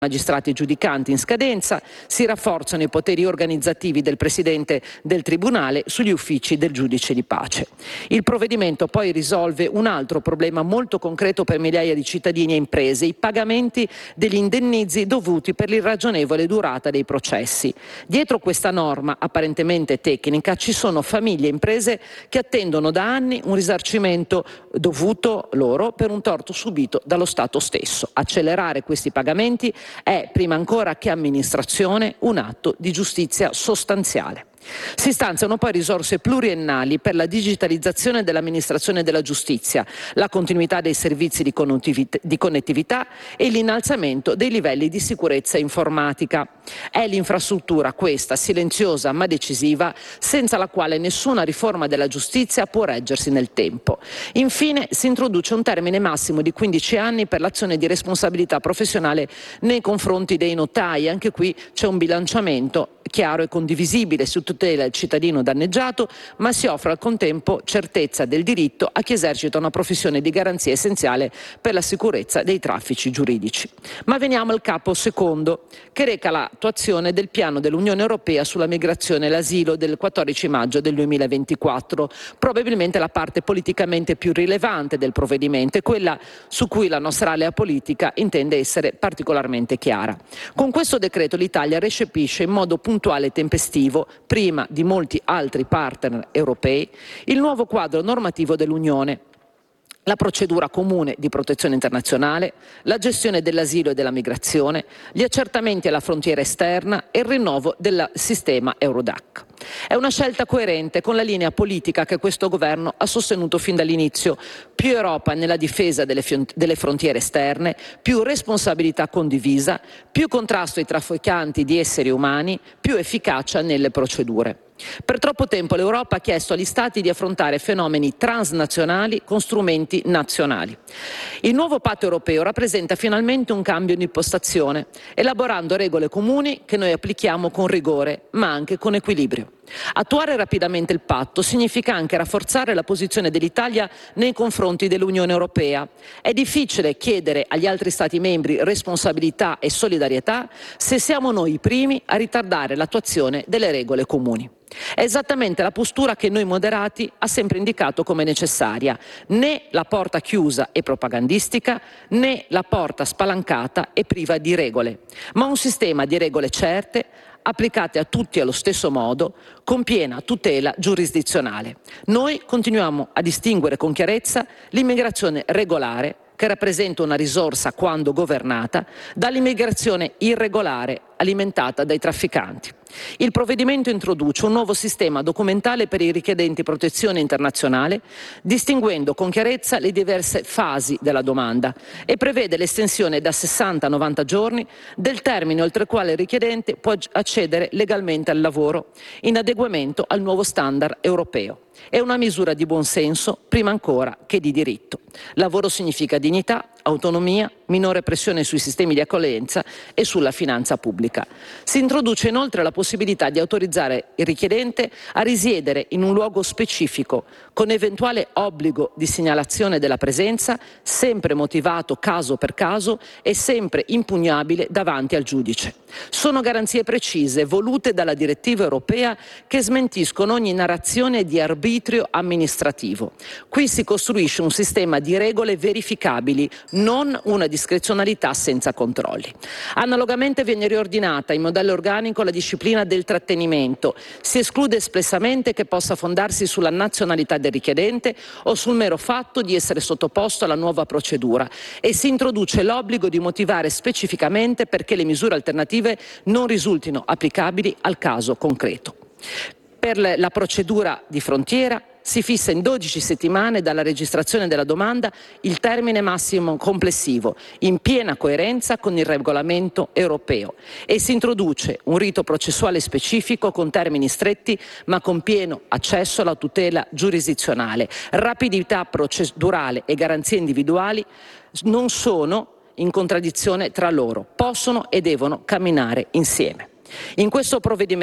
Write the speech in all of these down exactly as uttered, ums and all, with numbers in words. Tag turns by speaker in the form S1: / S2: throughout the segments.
S1: magistrati giudicanti in scadenza, si rafforzano i poteri organizzativi del Presidente del Tribunale sugli uffici del giudice di pace. Il provvedimento poi risolve un altro problema molto concreto per migliaia di cittadini e imprese, i pagamenti degli indennizi dovuti per l'irragionevole durata dei processi. Dietro questa norma apparentemente tecnica ci sono famiglie e imprese che attendono da anni un risarcimento dovuto loro per un torto subito dallo Stato stesso. Accelerare questi pagamenti è, prima ancora che amministrazione, un atto di giustizia sostanziale. Si stanziano poi risorse pluriennali per la digitalizzazione dell'amministrazione della giustizia, la continuità dei servizi di connettività e l'innalzamento dei livelli di sicurezza informatica. È l'infrastruttura questa, silenziosa ma decisiva, senza la quale nessuna riforma della giustizia può reggersi nel tempo. Infine si introduce un termine massimo di quindici anni per l'azione di responsabilità professionale nei confronti dei notai. Anche qui c'è un bilanciamento chiaro e condivisibile su tutela il cittadino danneggiato, ma si offre al contempo certezza del diritto a chi esercita una professione di garanzia essenziale per la sicurezza dei traffici giuridici. Ma veniamo al capo secondo, che reca l'attuazione del piano dell'Unione Europea sulla migrazione e l'asilo del quattordici maggio del duemilaventiquattro, probabilmente la parte politicamente più rilevante del provvedimento e quella su cui la nostra area politica intende essere particolarmente chiara. Con questo decreto l'Italia recepisce in modo puntuale e tempestivo, prima di molti altri partner europei, il nuovo quadro normativo dell'Unione, la procedura comune di protezione internazionale, la gestione dell'asilo e della migrazione, gli accertamenti alla frontiera esterna e il rinnovo del sistema Eurodac. È una scelta coerente con la linea politica che questo governo ha sostenuto fin dall'inizio: più Europa nella difesa delle, delle frontiere esterne, più responsabilità condivisa, più contrasto ai trafficanti di esseri umani, più efficacia nelle procedure. Per troppo tempo l'Europa ha chiesto agli Stati di affrontare fenomeni transnazionali con strumenti nazionali. Il nuovo patto europeo rappresenta finalmente un cambio di impostazione, elaborando regole comuni che noi applichiamo con rigore, ma anche con equilibrio. Attuare rapidamente il patto significa anche rafforzare la posizione dell'Italia nei confronti dell'Unione Europea. È difficile chiedere agli altri Stati membri responsabilità e solidarietà se siamo noi i primi a ritardare l'attuazione delle regole comuni. È esattamente la postura che noi moderati ha sempre indicato come necessaria: né la porta chiusa e propagandistica, né la porta spalancata e priva di regole, ma un sistema di regole certe, applicate a tutti allo stesso modo, con piena tutela giurisdizionale. Noi continuiamo a distinguere con chiarezza l'immigrazione regolare, che rappresenta una risorsa quando governata, dall'immigrazione irregolare alimentata dai trafficanti. Il provvedimento introduce un nuovo sistema documentale per i richiedenti protezione internazionale, distinguendo con chiarezza le diverse fasi della domanda, e prevede l'estensione da sessanta a novanta giorni del termine oltre il quale il richiedente può accedere legalmente al lavoro, in adeguamento al nuovo standard europeo. È una misura di buon senso, prima ancora che di diritto. Lavoro significa dignità, autonomia, minore pressione sui sistemi di accoglienza e sulla finanza pubblica. Si introduce inoltre la possibilità di autorizzare il richiedente a risiedere in un luogo specifico, con eventuale obbligo di segnalazione della presenza, sempre motivato caso per caso e sempre impugnabile davanti al giudice. Sono garanzie precise, volute dalla direttiva europea, che smentiscono ogni narrazione di arbitrio amministrativo. Qui si costruisce un sistema di regole verificabili, non una discrezionalità senza controlli. Analogamente viene riordinata in modello organico la disciplina del trattenimento. Si esclude espressamente che possa fondarsi sulla nazionalità del richiedente o sul mero fatto di essere sottoposto alla nuova procedura, e si introduce l'obbligo di motivare specificamente perché le misure alternative non risultino applicabili al caso concreto. Per la procedura di frontiera si fissa in dodici settimane dalla registrazione della domanda il termine massimo complessivo, in piena coerenza con il regolamento europeo, e si introduce un rito processuale specifico con termini stretti ma con pieno accesso alla tutela giurisdizionale. Rapidità procedurale e garanzie individuali non sono in contraddizione tra loro, possono e devono camminare insieme. In questo provvedimento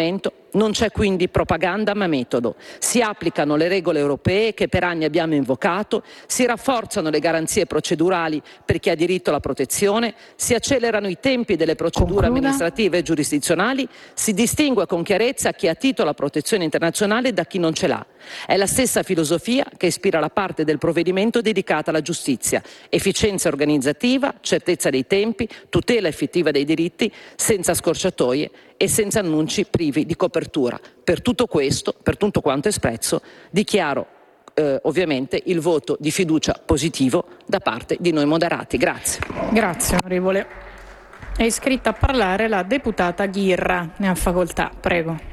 S1: Non c'è quindi propaganda ma metodo. Si applicano le regole europee che per anni abbiamo invocato, si rafforzano le garanzie procedurali per chi ha diritto alla protezione, si accelerano i tempi delle procedure
S2: Concluda.
S1: amministrative e giurisdizionali, si distingue con chiarezza chi ha titolo alla protezione internazionale da chi non ce l'ha. È la stessa filosofia che ispira la parte del provvedimento dedicata alla giustizia: efficienza organizzativa, certezza dei tempi, tutela effettiva dei diritti, senza scorciatoie e senza annunci privi di copertura. Per tutto questo, per tutto quanto espresso, dichiaro eh, ovviamente il voto di fiducia positivo da parte di noi moderati. Grazie.
S2: Grazie onorevole. È iscritta a parlare la deputata Ghirra. Ne ha facoltà, prego.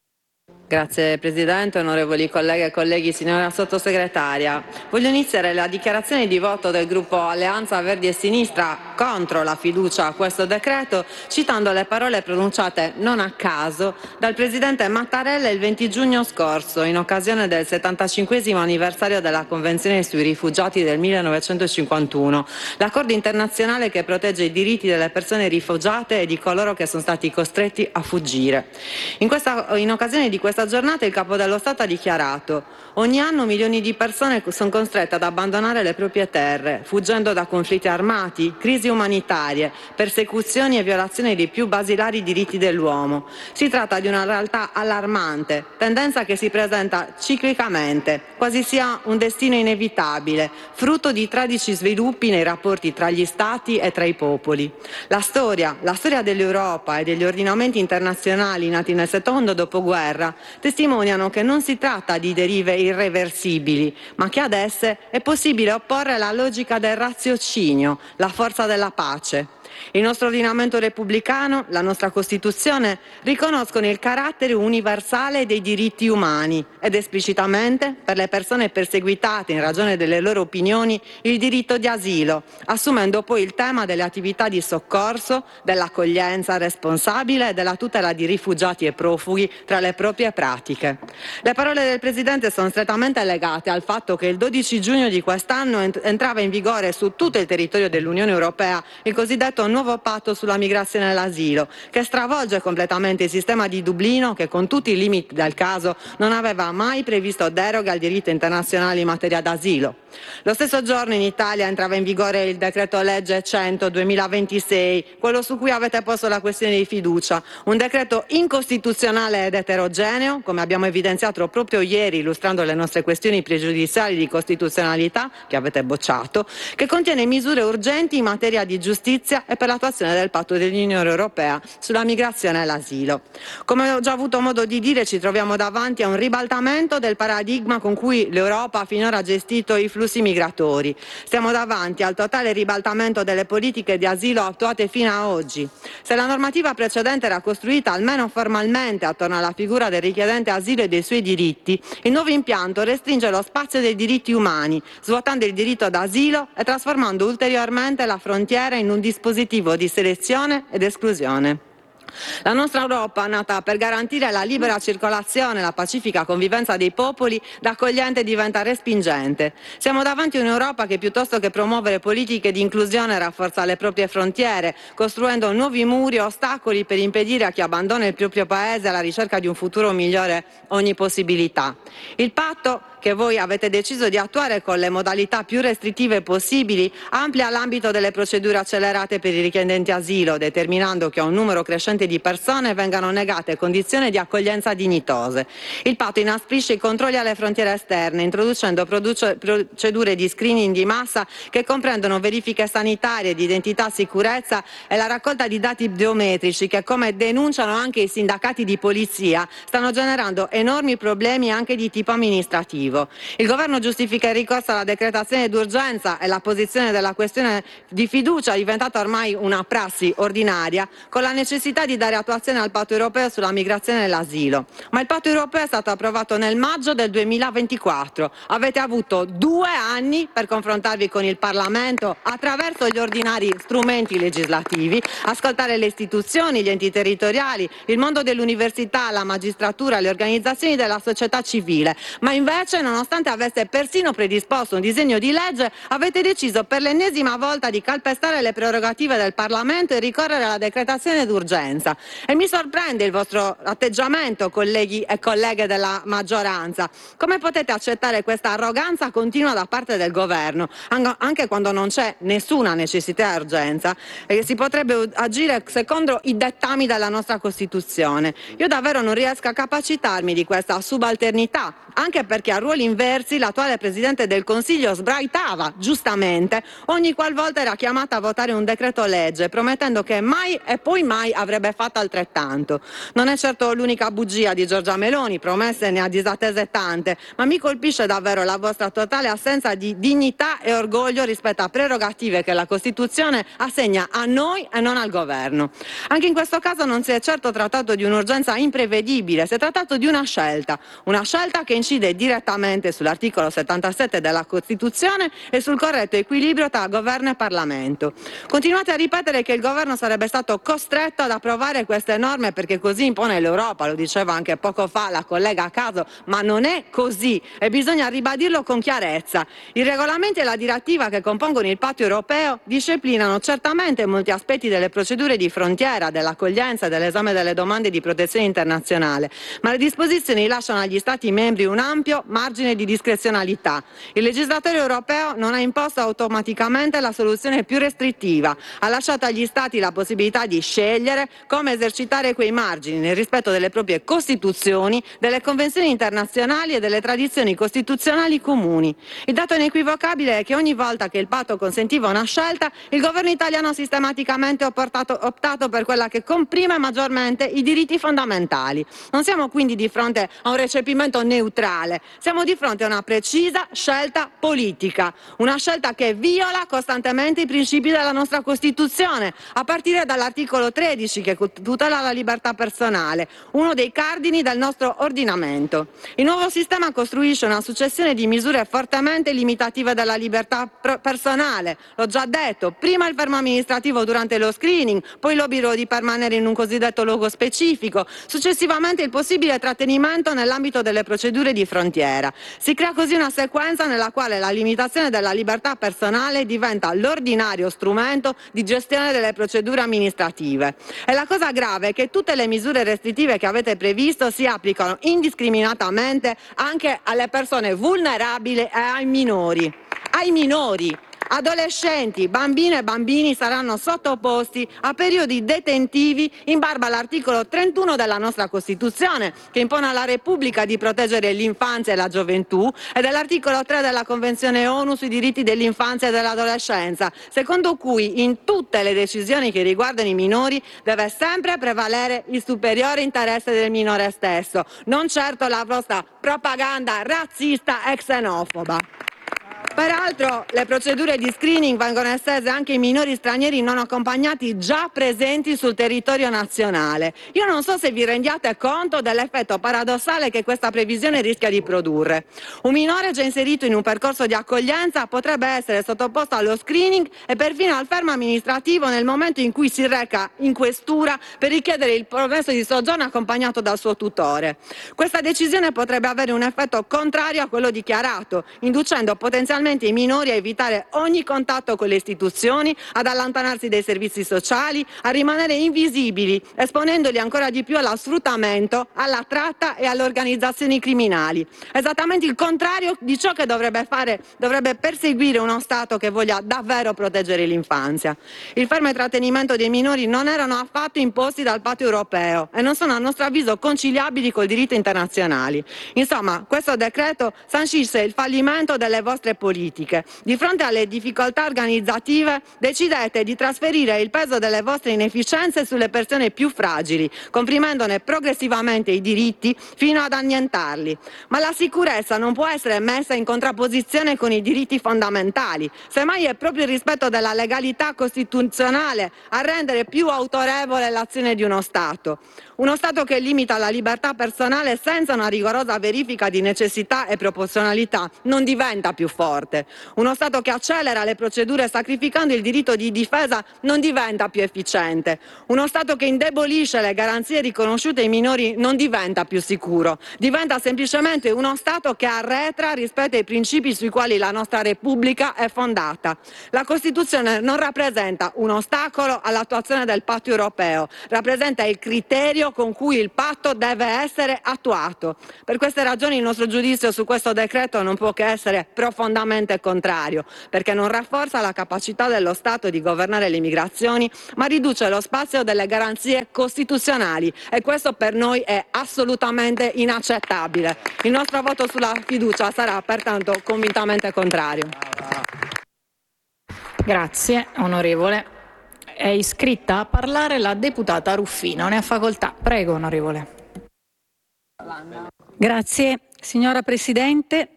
S3: Grazie Presidente, onorevoli colleghe e colleghi, signora Sottosegretaria. Voglio iniziare la dichiarazione di voto del gruppo Alleanza Verdi e Sinistra contro la fiducia a questo decreto, citando le parole pronunciate non a caso dal Presidente Mattarella il venti giugno scorso, in occasione del settantacinquesimo anniversario della Convenzione sui rifugiati del millenovecentocinquantuno, l'accordo internazionale che protegge i diritti delle persone rifugiate e di coloro che sono stati costretti a fuggire. In, questa, in occasione di questa questa giornata il Capo dello Stato ha dichiarato: ogni anno milioni di persone sono costrette ad abbandonare le proprie terre, fuggendo da conflitti armati, crisi umanitarie, persecuzioni e violazioni dei più basilari diritti dell'uomo. Si tratta di una realtà allarmante, tendenza che si presenta ciclicamente, quasi sia un destino inevitabile, frutto di tragici sviluppi nei rapporti tra gli Stati e tra i popoli. La storia, la storia dell'Europa e degli ordinamenti internazionali nati nel secondo dopoguerra testimoniano che non si tratta di derive irreversibili, ma che ad esse è possibile opporre la logica del raziocinio, la forza della pace. Il nostro ordinamento repubblicano, la nostra Costituzione, riconoscono il carattere universale dei diritti umani ed esplicitamente, per le persone perseguitate in ragione delle loro opinioni, il diritto di asilo, assumendo poi il tema delle attività di soccorso, dell'accoglienza responsabile e della tutela di rifugiati e profughi tra le proprie pratiche. Le parole del Presidente sono strettamente legate al fatto che il dodici giugno di quest'anno entrava in vigore su tutto il territorio dell'Unione Europea il cosiddetto nuovo patto sulla migrazione e l'asilo, che stravolge completamente il sistema di Dublino, che con tutti i limiti del caso non aveva mai previsto deroghe al diritto internazionale in materia d'asilo. Lo stesso giorno in Italia entrava in vigore il decreto legge cento duemilaventisei, quello su cui avete posto la questione di fiducia, un decreto incostituzionale ed eterogeneo, come abbiamo evidenziato proprio ieri illustrando le nostre questioni pregiudiziali di costituzionalità che avete bocciato, che contiene misure urgenti in materia di giustizia e per l'attuazione del patto dell'Unione Europea sulla migrazione e l'asilo. Come ho già avuto modo di dire, ci troviamo davanti a un ribaltamento del paradigma con cui l'Europa ha finora gestito i flussi migratori. Stiamo davanti al totale ribaltamento delle politiche di asilo attuate fino a oggi. Se la normativa precedente era costruita almeno formalmente attorno alla figura del richiedente asilo e dei suoi diritti, il nuovo impianto restringe lo spazio dei diritti umani, svuotando il diritto d'asilo e trasformando ulteriormente la frontiera in un dispositivo di selezione ed esclusione. La nostra Europa, nata per garantire la libera circolazione e la pacifica convivenza dei popoli, da accogliente diventa respingente. Siamo davanti a un'Europa che piuttosto che promuovere politiche di inclusione rafforza le proprie frontiere, costruendo nuovi muri e ostacoli per impedire a chi abbandona il proprio paese alla ricerca di un futuro migliore ogni possibilità. Il patto che voi avete deciso di attuare con le modalità più restrittive possibili amplia l'ambito delle procedure accelerate per i richiedenti asilo, determinando che a un numero crescente di persone vengano negate condizioni di accoglienza dignitose. Il patto inasprisce i controlli alle frontiere esterne, introducendo procedure di screening di massa che comprendono verifiche sanitarie, di identità, sicurezza e la raccolta di dati biometrici che, come denunciano anche i sindacati di polizia, stanno generando enormi problemi anche di tipo amministrativo. Il Governo giustifica il ricorso alla decretazione d'urgenza e la posizione della questione di fiducia, diventata ormai una prassi ordinaria, con la necessità di dare attuazione al patto europeo sulla migrazione e l'asilo. Ma il patto europeo è stato approvato nel maggio del duemilaventiquattro. Avete avuto due anni per confrontarvi con il Parlamento attraverso gli ordinari strumenti legislativi, ascoltare le istituzioni, gli enti territoriali, il mondo dell'università, la magistratura, le organizzazioni della società civile. Ma invece, nonostante avesse persino predisposto un disegno di legge, avete deciso per l'ennesima volta di calpestare le prerogative del Parlamento e ricorrere alla decretazione d'urgenza. scadenza. E mi sorprende il vostro atteggiamento, colleghi e colleghe della maggioranza. Come potete accettare questa arroganza continua da parte del governo, anche quando non c'è nessuna necessità e urgenza e si potrebbe agire secondo i dettami della nostra Costituzione? Io davvero non riesco a capacitarmi di questa subalternità, anche perché a ruoli inversi l'attuale Presidente del Consiglio sbraitava, giustamente, ogni qualvolta era chiamata a votare un decreto legge, promettendo che mai e poi mai avrebbe fatto altrettanto. Non è certo l'unica bugia di Giorgia Meloni, promesse ne ha disattese tante, ma mi colpisce davvero la vostra totale assenza di dignità e orgoglio rispetto a prerogative che la Costituzione assegna a noi e non al governo. Anche in questo caso non si è certo trattato di un'urgenza imprevedibile, si è trattato di una scelta, una scelta che incide direttamente sull'articolo settantasette della Costituzione e sul corretto equilibrio tra governo e Parlamento. Continuate a ripetere che il governo sarebbe stato costretto ad approvare queste norme perché così impone l'Europa, lo diceva anche poco fa la collega Caso, ma non è così e bisogna ribadirlo con chiarezza. I regolamenti e la direttiva che compongono il patto europeo disciplinano certamente molti aspetti delle procedure di frontiera, dell'accoglienza e dell'esame delle domande di protezione internazionale, ma le disposizioni lasciano agli Stati membri un ampio margine di discrezionalità. Il legislatore europeo non ha imposto automaticamente la soluzione più restrittiva, ha lasciato agli Stati la possibilità di scegliere come esercitare quei margini nel rispetto delle proprie Costituzioni, delle convenzioni internazionali e delle tradizioni costituzionali comuni. Il dato inequivocabile è che ogni volta che il patto consentiva una scelta, il governo italiano ha sistematicamente optato, optato per quella che comprime maggiormente i diritti fondamentali. Non siamo quindi di fronte a un recepimento neutrale, siamo di fronte a una precisa scelta politica, una scelta che viola costantemente i principi della nostra Costituzione, a partire dall'articolo tredici che tutela la libertà personale, uno dei cardini del nostro ordinamento. Il nuovo sistema costruisce una successione di misure fortemente limitative della libertà personale, l'ho già detto, prima il fermo amministrativo durante lo screening, poi l'obbligo di permanere in un cosiddetto luogo specifico, successivamente il possibile trattenimento nell'ambito delle procedure di frontiera. Si crea così una sequenza nella quale la limitazione della libertà personale diventa l'ordinario strumento di gestione delle procedure amministrative. E la cosa grave è che tutte le misure restrittive che avete previsto si applicano indiscriminatamente anche alle persone vulnerabili e ai minori. Ai minori. Adolescenti, bambine e bambini saranno sottoposti a periodi detentivi in barba all'articolo trentuno della nostra Costituzione, che impone alla Repubblica di proteggere l'infanzia e la gioventù, e dell'articolo tre della Convenzione ONU sui diritti dell'infanzia e dell'adolescenza, secondo cui in tutte le decisioni che riguardano i minori deve sempre prevalere il superiore interesse del minore stesso, non certo la vostra propaganda razzista e xenofoba. Peraltro le procedure di screening vengono estese anche ai minori stranieri non accompagnati già presenti sul territorio nazionale. Io non so se vi rendiate conto dell'effetto paradossale che questa previsione rischia di produrre. Un minore già inserito in un percorso di accoglienza potrebbe essere sottoposto allo screening e perfino al fermo amministrativo nel momento in cui si reca in questura per richiedere il permesso di soggiorno accompagnato dal suo tutore. Questa decisione potrebbe avere un effetto contrario a quello dichiarato, inducendo potenzialmente i minori a evitare ogni contatto con le istituzioni, ad allontanarsi dai servizi sociali, a rimanere invisibili, esponendoli ancora di più allo sfruttamento, alla tratta e alle organizzazioni criminali. Esattamente il contrario di ciò che dovrebbe fare, dovrebbe perseguire uno Stato che voglia davvero proteggere l'infanzia. Il fermo e trattenimento dei minori non erano affatto imposti dal patto europeo e non sono a nostro avviso conciliabili col diritto internazionale. Insomma, questo decreto sancisce il fallimento delle vostre politiche. Di fronte alle difficoltà organizzative decidete di trasferire il peso delle vostre inefficienze sulle persone più fragili, comprimendone progressivamente i diritti fino ad annientarli. Ma la sicurezza non può essere messa in contrapposizione con i diritti fondamentali. Semmai è proprio il rispetto della legalità costituzionale a rendere più autorevole l'azione di uno Stato. Uno Stato che limita la libertà personale senza una rigorosa verifica di necessità e proporzionalità non diventa più forte. forte. Uno Stato che accelera le procedure sacrificando il diritto di difesa non diventa più efficiente. Uno Stato che indebolisce le garanzie riconosciute ai minori non diventa più sicuro. Diventa semplicemente uno Stato che arretra rispetto ai principi sui quali la nostra Repubblica è fondata. La Costituzione non rappresenta un ostacolo all'attuazione del patto europeo, rappresenta il criterio con cui il patto deve essere attuato. Per queste ragioni il nostro giudizio su questo decreto non può che essere profondamente contrario, perché non rafforza la capacità dello Stato di governare le migrazioni, ma riduce lo spazio delle garanzie costituzionali, e questo per noi è assolutamente inaccettabile. Il nostro voto sulla fiducia sarà pertanto convintamente contrario.
S2: Grazie, onorevole. È iscritta a parlare la deputata Ruffino. Ne ha facoltà. Prego, onorevole.
S4: Grazie, signora Presidente,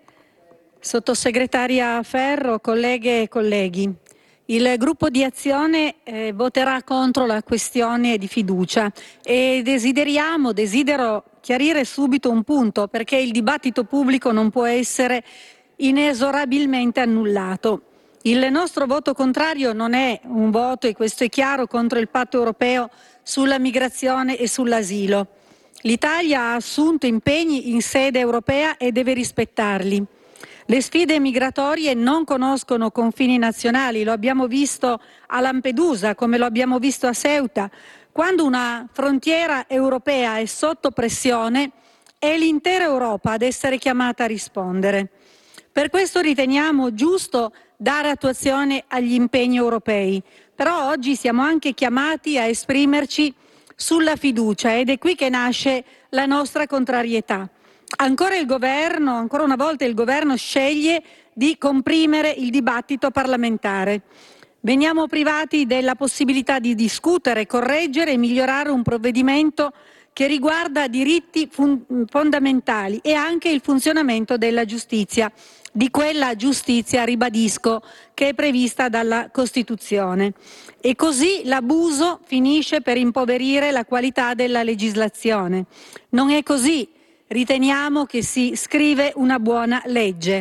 S4: sottosegretaria Ferro, colleghe e colleghi. Il gruppo di Azione eh, voterà contro la questione di fiducia e desideriamo, desidero chiarire subito un punto, perché il dibattito pubblico non può essere inesorabilmente annullato. Il nostro voto contrario non è un voto, e questo è chiaro, contro il patto europeo sulla migrazione e sull'asilo. L'Italia ha assunto impegni in sede europea e deve rispettarli. Le sfide migratorie non conoscono confini nazionali, lo abbiamo visto a Lampedusa, come lo abbiamo visto a Ceuta. Quando una frontiera europea è sotto pressione, è l'intera Europa ad essere chiamata a rispondere. Per questo riteniamo giusto dare attuazione agli impegni europei, però oggi siamo anche chiamati a esprimerci sulla fiducia, ed è qui che nasce la nostra contrarietà. Ancora il governo, ancora una volta il governo sceglie di comprimere il dibattito parlamentare. Veniamo privati della possibilità di discutere, correggere e migliorare un provvedimento che riguarda diritti fondamentali e anche il funzionamento della giustizia, di quella giustizia, ribadisco, che è prevista dalla Costituzione. E così l'abuso finisce per impoverire la qualità della legislazione. Non è così. Riteniamo che si scrive una buona legge.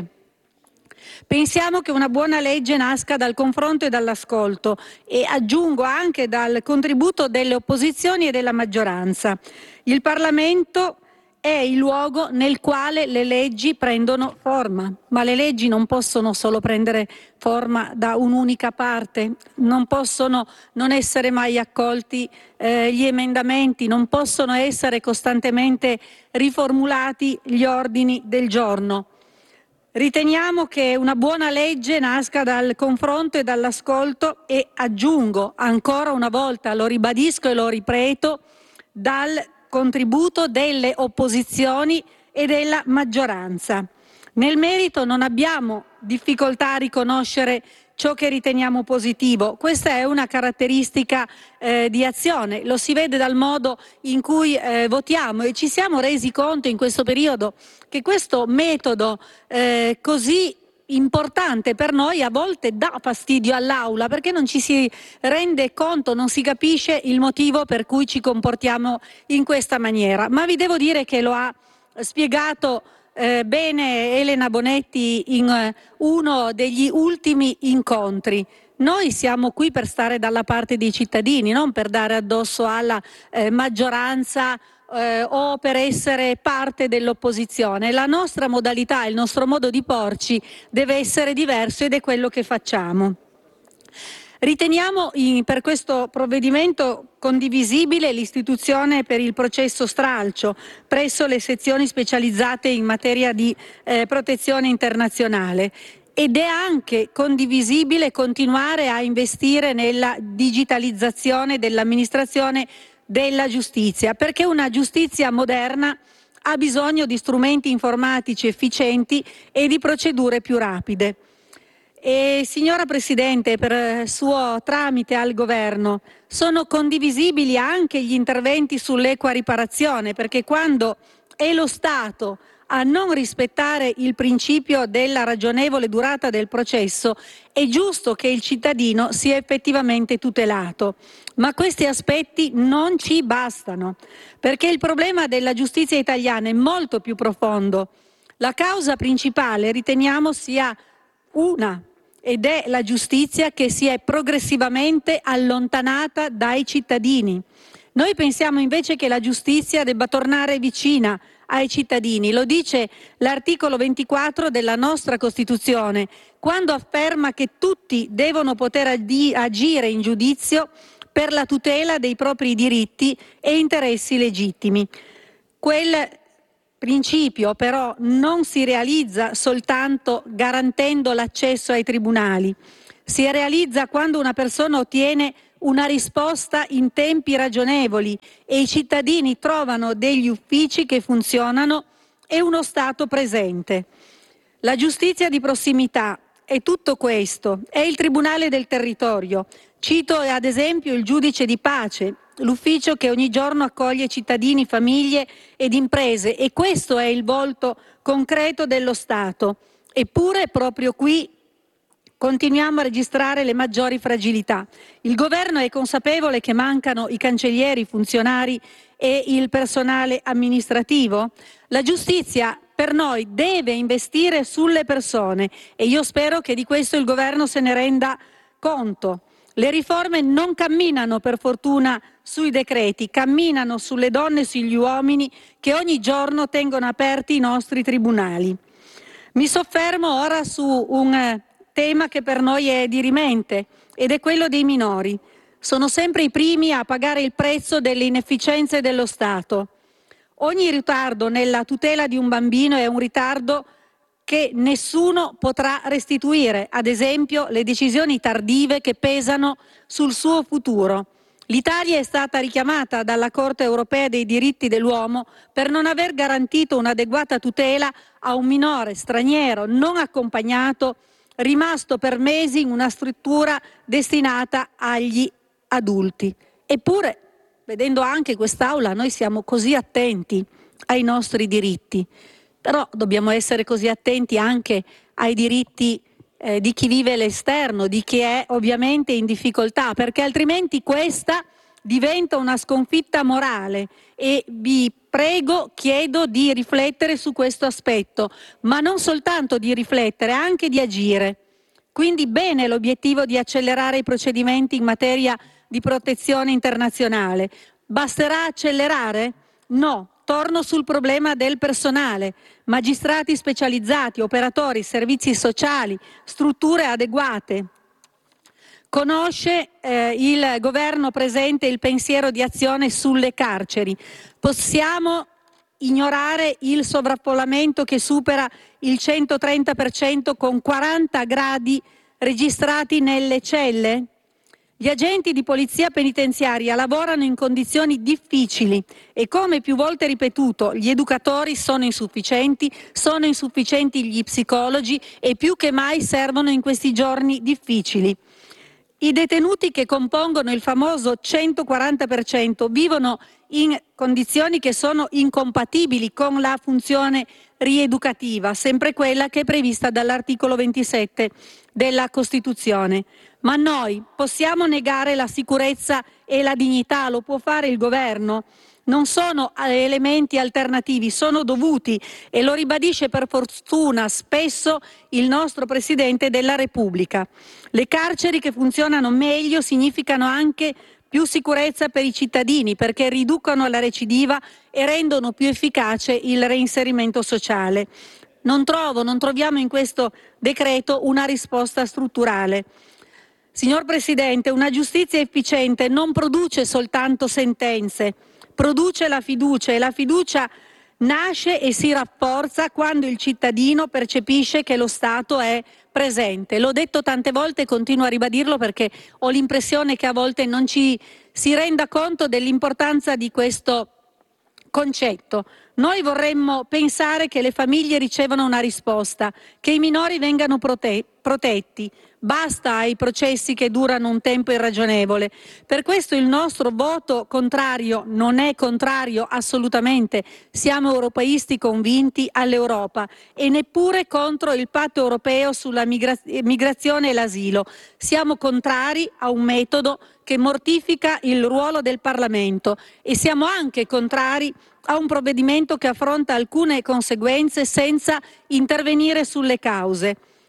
S4: Pensiamo che una buona legge nasca dal confronto e dall'ascolto, e aggiungo anche dal contributo delle opposizioni e della maggioranza. Il Parlamento è il luogo nel quale le leggi prendono forma, ma le leggi non possono solo prendere forma da un'unica parte, non possono non essere mai accolti eh, gli emendamenti, non possono essere costantemente riformulati gli ordini del giorno. Riteniamo che una buona legge nasca dal confronto e dall'ascolto e, aggiungo ancora una volta, lo ribadisco e lo ripeto, dal contributo delle opposizioni e della maggioranza. Nel merito non abbiamo difficoltà a riconoscere ciò che riteniamo positivo. Questa è una caratteristica eh, di Azione, lo si vede dal modo in cui eh, votiamo, e ci siamo resi conto in questo periodo che questo metodo eh, così importante per noi a volte dà fastidio all'Aula, perché non ci si rende conto, non si capisce il motivo per cui ci comportiamo in questa maniera. Ma vi devo dire che lo ha spiegato Eh, bene Elena Bonetti in eh, uno degli ultimi incontri. Noi siamo qui per stare dalla parte dei cittadini, non per dare addosso alla eh, maggioranza eh, o per essere parte dell'opposizione. La nostra modalità, il nostro modo di porci deve essere diverso, ed è quello che facciamo. Riteniamo in, per questo provvedimento condivisibile l'istituzione per il processo stralcio presso le sezioni specializzate in materia di eh, protezione internazionale, ed è anche condivisibile continuare a investire nella digitalizzazione dell'amministrazione della giustizia, perché una giustizia moderna ha bisogno di strumenti informatici efficienti e di procedure più rapide. E, signora Presidente, per suo tramite al Governo, sono condivisibili anche gli interventi sull'equa riparazione, perché quando è lo Stato a non rispettare il principio della ragionevole durata del processo, è giusto che il cittadino sia effettivamente tutelato. Ma questi aspetti non ci bastano, perché il problema della giustizia italiana è molto più profondo. La causa principale riteniamo sia una, ed è la giustizia che si è progressivamente allontanata dai cittadini. Noi pensiamo invece che la giustizia debba tornare vicina ai cittadini. Lo dice l'articolo ventiquattro della nostra Costituzione, quando afferma che tutti devono poter agire in giudizio per la tutela dei propri diritti e interessi legittimi. Quel principio però non si realizza soltanto garantendo l'accesso ai tribunali, si realizza quando una persona ottiene una risposta in tempi ragionevoli e i cittadini trovano degli uffici che funzionano e uno Stato presente. La giustizia di prossimità è tutto questo, è il Tribunale del Territorio. Cito ad esempio il giudice di pace, l'ufficio che ogni giorno accoglie cittadini, famiglie ed imprese, e questo è il volto concreto dello Stato. Eppure proprio qui continuiamo a registrare le maggiori fragilità. Il governo è consapevole che mancano i cancellieri, i funzionari e il personale amministrativo? La giustizia per noi deve investire sulle persone e io spero che di questo il governo se ne renda conto. Le riforme non camminano per fortuna sui decreti, camminano sulle donne e sugli uomini che ogni giorno tengono aperti i nostri tribunali. Mi soffermo ora su un tema che per noi è dirimente ed è quello dei minori. Sono sempre i primi a pagare il prezzo delle inefficienze dello Stato. Ogni ritardo nella tutela di un bambino è un ritardo che nessuno potrà restituire, ad esempio le decisioni tardive che pesano sul suo futuro. L'Italia è stata richiamata dalla Corte europea dei diritti dell'uomo per non aver garantito un'adeguata tutela a un minore straniero non accompagnato rimasto per mesi in una struttura destinata agli adulti. Eppure, vedendo anche quest'Aula, noi siamo così attenti ai nostri diritti. Però dobbiamo essere così attenti anche ai diritti eh, di chi vive all'esterno, di chi è ovviamente in difficoltà, perché altrimenti questa diventa una sconfitta morale e vi prego, chiedo di riflettere su questo aspetto, ma non soltanto di riflettere, anche di agire. Quindi bene l'obiettivo di accelerare i procedimenti in materia di protezione internazionale. Basterà accelerare? No. Torno sul problema del personale, magistrati specializzati, operatori, servizi sociali, strutture adeguate. Conosce eh, il governo presente il pensiero di azione sulle carceri. Possiamo ignorare il sovraffollamento che supera il centotrenta per cento con quaranta gradi registrati nelle celle? Gli agenti di polizia penitenziaria lavorano in condizioni difficili e, come più volte ripetuto, gli educatori sono insufficienti, sono insufficienti gli psicologi e più che mai servono in questi giorni difficili. I detenuti che compongono il famoso centoquaranta per cento vivono in condizioni che sono incompatibili con la funzione rieducativa, sempre quella che è prevista dall'articolo ventisette della Costituzione. Ma noi possiamo negare la sicurezza e la dignità? Lo può fare il governo? Non sono elementi alternativi, sono dovuti e lo ribadisce per fortuna spesso il nostro Presidente della Repubblica. Le carceri che funzionano meglio significano anche più sicurezza per i cittadini perché riducono la recidiva e rendono più efficace il reinserimento sociale. Non trovo, non troviamo in questo decreto una risposta strutturale. Signor Presidente, una giustizia efficiente non produce soltanto sentenze, produce la fiducia e la fiducia nasce e si rafforza quando il cittadino percepisce che lo Stato è presente. L'ho detto tante volte e continuo a ribadirlo perché ho l'impressione che a volte non ci si renda conto dell'importanza di questo concetto. Noi vorremmo pensare che le famiglie ricevano una risposta, che i minori vengano prote- protetti. Basta ai processi che durano un tempo irragionevole. Per questo il nostro voto contrario non è contrario assolutamente. Siamo europeisti convinti all'Europa e neppure contro il patto europeo sulla migra- migrazione e l'asilo. Siamo contrari a un metodo che mortifica il ruolo del Parlamento e siamo anche contrari a un provvedimento che affronta alcune conseguenze senza intervenire sulle cause.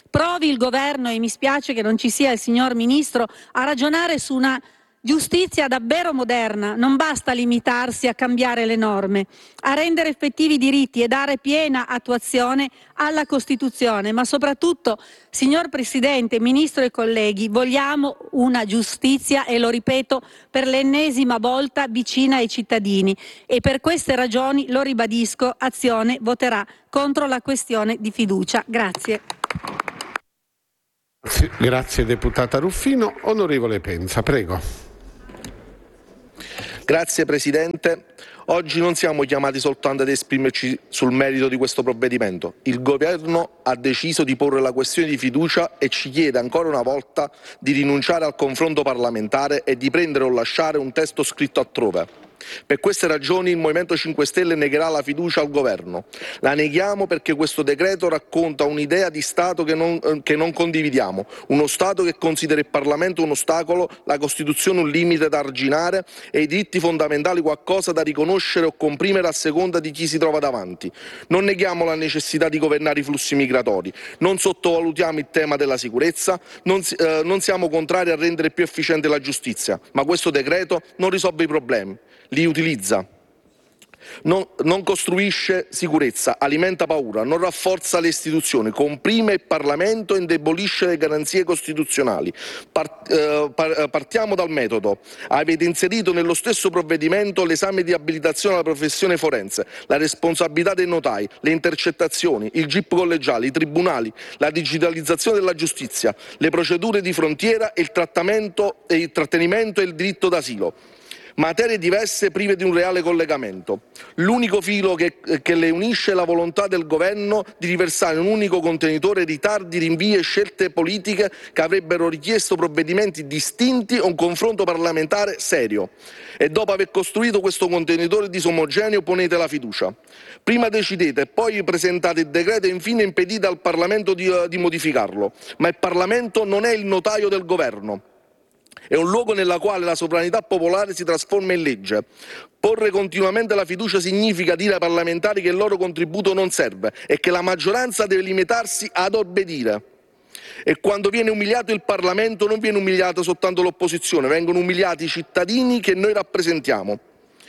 S4: provi il governo, e mi spiace che non ci sia il signor Ministro, a ragionare su una giustizia davvero moderna. Non basta limitarsi a cambiare le norme, a rendere effettivi i diritti e dare piena attuazione alla Costituzione, ma soprattutto, signor Presidente, Ministro e colleghi, vogliamo una giustizia, e lo ripeto per l'ennesima volta, vicina ai cittadini, e per queste ragioni, lo ribadisco, Azione voterà contro la questione di fiducia. Grazie.
S5: Grazie deputata Ruffino. Onorevole Pensa, prego.
S6: Grazie Presidente. Oggi non siamo chiamati soltanto ad esprimerci sul merito di questo provvedimento. Il Governo ha deciso di porre la questione di fiducia e ci chiede ancora una volta di rinunciare al confronto parlamentare e di prendere o lasciare un testo scritto altrove. Per queste ragioni il Movimento cinque Stelle negherà la fiducia al Governo. La neghiamo perché questo decreto racconta un'idea di Stato che non, eh, che non condividiamo, uno Stato che considera il Parlamento un ostacolo, la Costituzione un limite da arginare e i diritti fondamentali qualcosa da riconoscere o comprimere a seconda di chi si trova davanti. Non neghiamo la necessità di governare i flussi migratori, non sottovalutiamo il tema della sicurezza, non, eh, non siamo contrari a rendere più efficiente la giustizia, ma questo decreto non risolve i problemi, li utilizza. Non, non costruisce sicurezza, alimenta paura, non rafforza le istituzioni, comprime il Parlamento e indebolisce le garanzie costituzionali. Part, eh, par, partiamo dal metodo. Avete inserito nello stesso provvedimento l'esame di abilitazione alla professione forense, la responsabilità dei notai, le intercettazioni, il G I P collegiale, i tribunali, la digitalizzazione della giustizia, le procedure di frontiera e il trattamento, e il trattenimento e il diritto d'asilo. Materie diverse prive di un reale collegamento. L'unico filo che, che le unisce è la volontà del Governo di riversare in un unico contenitore ritardi, rinvii e scelte politiche che avrebbero richiesto provvedimenti distinti e un confronto parlamentare serio. E dopo aver costruito questo contenitore disomogeneo ponete la fiducia. Prima decidete e poi presentate il decreto e infine impedite al Parlamento di, uh, di modificarlo. Ma il Parlamento non è il notaio del Governo. È un luogo nella quale la sovranità popolare si trasforma in legge. Porre continuamente la fiducia significa dire ai parlamentari che il loro contributo non serve e che la maggioranza deve limitarsi ad obbedire. E quando viene umiliato il Parlamento non viene umiliata soltanto l'opposizione, vengono umiliati i cittadini che noi rappresentiamo.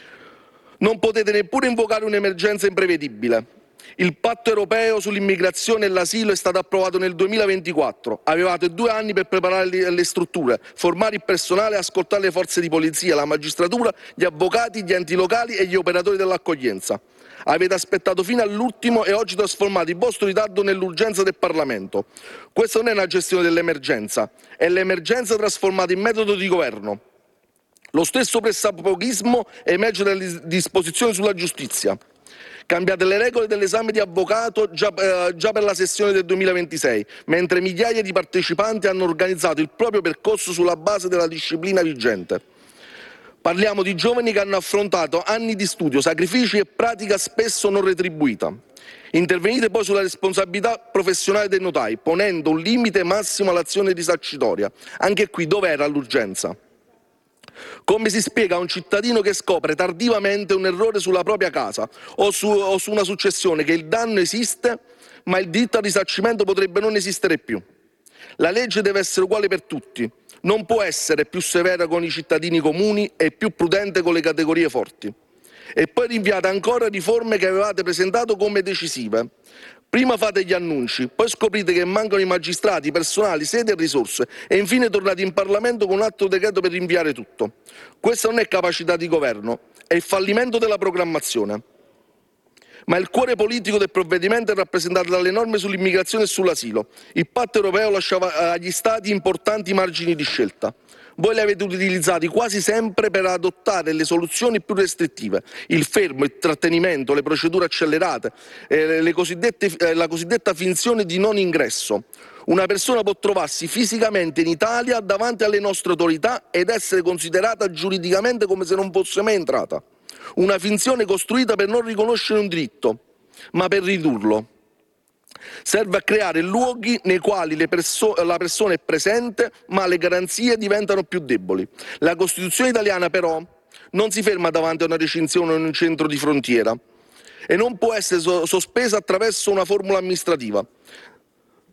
S6: Non potete neppure invocare un'emergenza imprevedibile. Il patto europeo sull'immigrazione e l'asilo è stato approvato nel duemilaventiquattro. Avevate due anni per preparare le strutture, formare il personale, ascoltare le forze di polizia, la magistratura, gli avvocati, gli enti locali e gli operatori dell'accoglienza. Avete aspettato fino all'ultimo e oggi trasformate il vostro ritardo nell'urgenza del Parlamento. Questa non è una gestione dell'emergenza, è l'emergenza trasformata in metodo di governo. Lo stesso pressapochismo emerge dalle disposizioni sulla giustizia. Cambiate le regole dell'esame di avvocato già, eh, già per la sessione del duemilaventisei, mentre migliaia di partecipanti hanno organizzato il proprio percorso sulla base della disciplina vigente. Parliamo di giovani che hanno affrontato anni di studio, sacrifici e pratica spesso non retribuita. Intervenite poi sulla responsabilità professionale dei notai, ponendo un limite massimo all'azione risarcitoria. Anche qui dov'era l'urgenza? Come si spiega a un cittadino che scopre tardivamente un errore sulla propria casa o su, o su una successione che il danno esiste, ma il diritto al risarcimento potrebbe non esistere più? La legge deve essere uguale per tutti, non può essere più severa con i cittadini comuni e più prudente con le categorie forti. E poi rinviate ancora riforme che avevate presentato come decisive. Prima fate gli annunci, poi scoprite che mancano i magistrati, personali, sedi e risorse e infine tornate in Parlamento con un altro decreto per rinviare tutto. Questa non è capacità di governo, è il fallimento della programmazione. Ma il cuore politico del provvedimento è rappresentato dalle norme sull'immigrazione e sull'asilo. Il patto europeo lasciava agli Stati importanti margini di scelta. Voi li avete utilizzati quasi sempre per adottare le soluzioni più restrittive, il fermo, il trattenimento, le procedure accelerate, eh, le cosiddette, eh, la cosiddetta finzione di non ingresso. Una persona può trovarsi fisicamente in Italia davanti alle nostre autorità ed essere considerata giuridicamente come se non fosse mai entrata. Una finzione costruita per non riconoscere un diritto, ma per ridurlo. Serve a creare luoghi nei quali le perso- la persona è presente, ma le garanzie diventano più deboli. La Costituzione italiana, però, non si ferma davanti a una recinzione in un centro di frontiera e non può essere so- sospesa attraverso una formula amministrativa.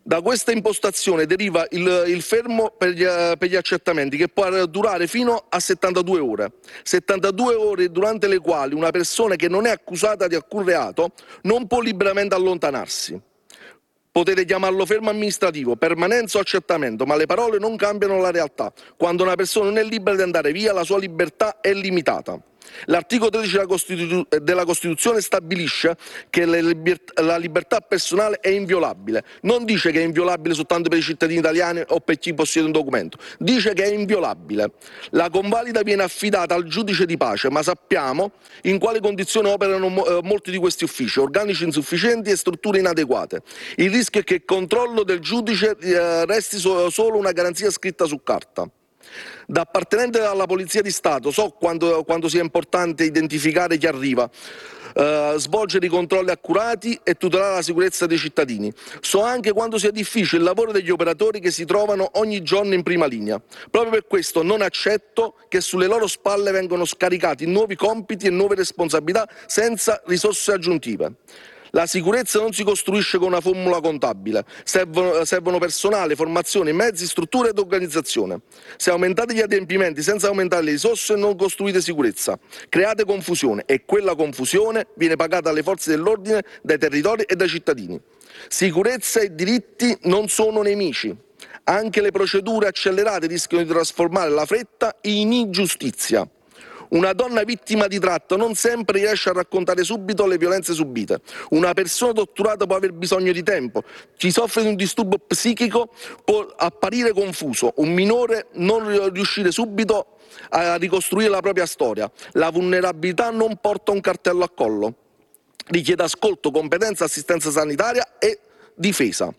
S6: Da questa impostazione deriva il, il fermo per gli, per gli accertamenti, che può durare fino a settantadue ore. settantadue ore durante le quali una persona che non è accusata di alcun reato non può liberamente allontanarsi. Potete chiamarlo fermo amministrativo, permanenza o accertamento, ma le parole non cambiano la realtà. Quando una persona non è libera di andare via, la sua libertà è limitata. L'articolo tredici della, Costitu- della Costituzione stabilisce che le liber- la libertà personale è inviolabile. Non dice che è inviolabile soltanto per i cittadini italiani o per chi possiede un documento, dice che è inviolabile. La convalida viene affidata al giudice di pace, ma sappiamo in quali condizioni operano mo- eh, molti di questi uffici: organici insufficienti e strutture inadeguate. Il rischio è che il controllo del giudice eh, resti so- solo una garanzia scritta su carta. Da appartenente alla Polizia di Stato so quanto, quanto sia importante identificare chi arriva, eh, svolgere i controlli accurati e tutelare la sicurezza dei cittadini. So anche quanto sia difficile il lavoro degli operatori che si trovano ogni giorno in prima linea. Proprio per questo non accetto che sulle loro spalle vengano scaricati nuovi compiti e nuove responsabilità senza risorse aggiuntive. La sicurezza non si costruisce con una formula contabile, servono, servono personale, formazione, mezzi, strutture ed organizzazione. Se aumentate gli adempimenti senza aumentare le risorse non costruite sicurezza, create confusione e quella confusione viene pagata dalle forze dell'ordine, dai territori e dai cittadini. Sicurezza e diritti non sono nemici. Anche le procedure accelerate rischiano di trasformare la fretta in ingiustizia. Una donna vittima di tratta non sempre riesce a raccontare subito le violenze subite. Una persona torturata può aver bisogno di tempo. Chi soffre di un disturbo psichico può apparire confuso. Un minore non riuscire subito a ricostruire la propria storia. La vulnerabilità non porta un cartello a collo. Richiede ascolto, competenza, assistenza sanitaria e difesa.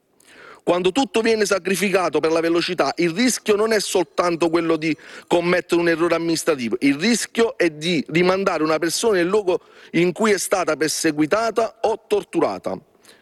S6: Quando tutto viene sacrificato per la velocità, il rischio non è soltanto quello di commettere un errore amministrativo, il rischio è di rimandare una persona nel luogo in cui è stata perseguitata o torturata.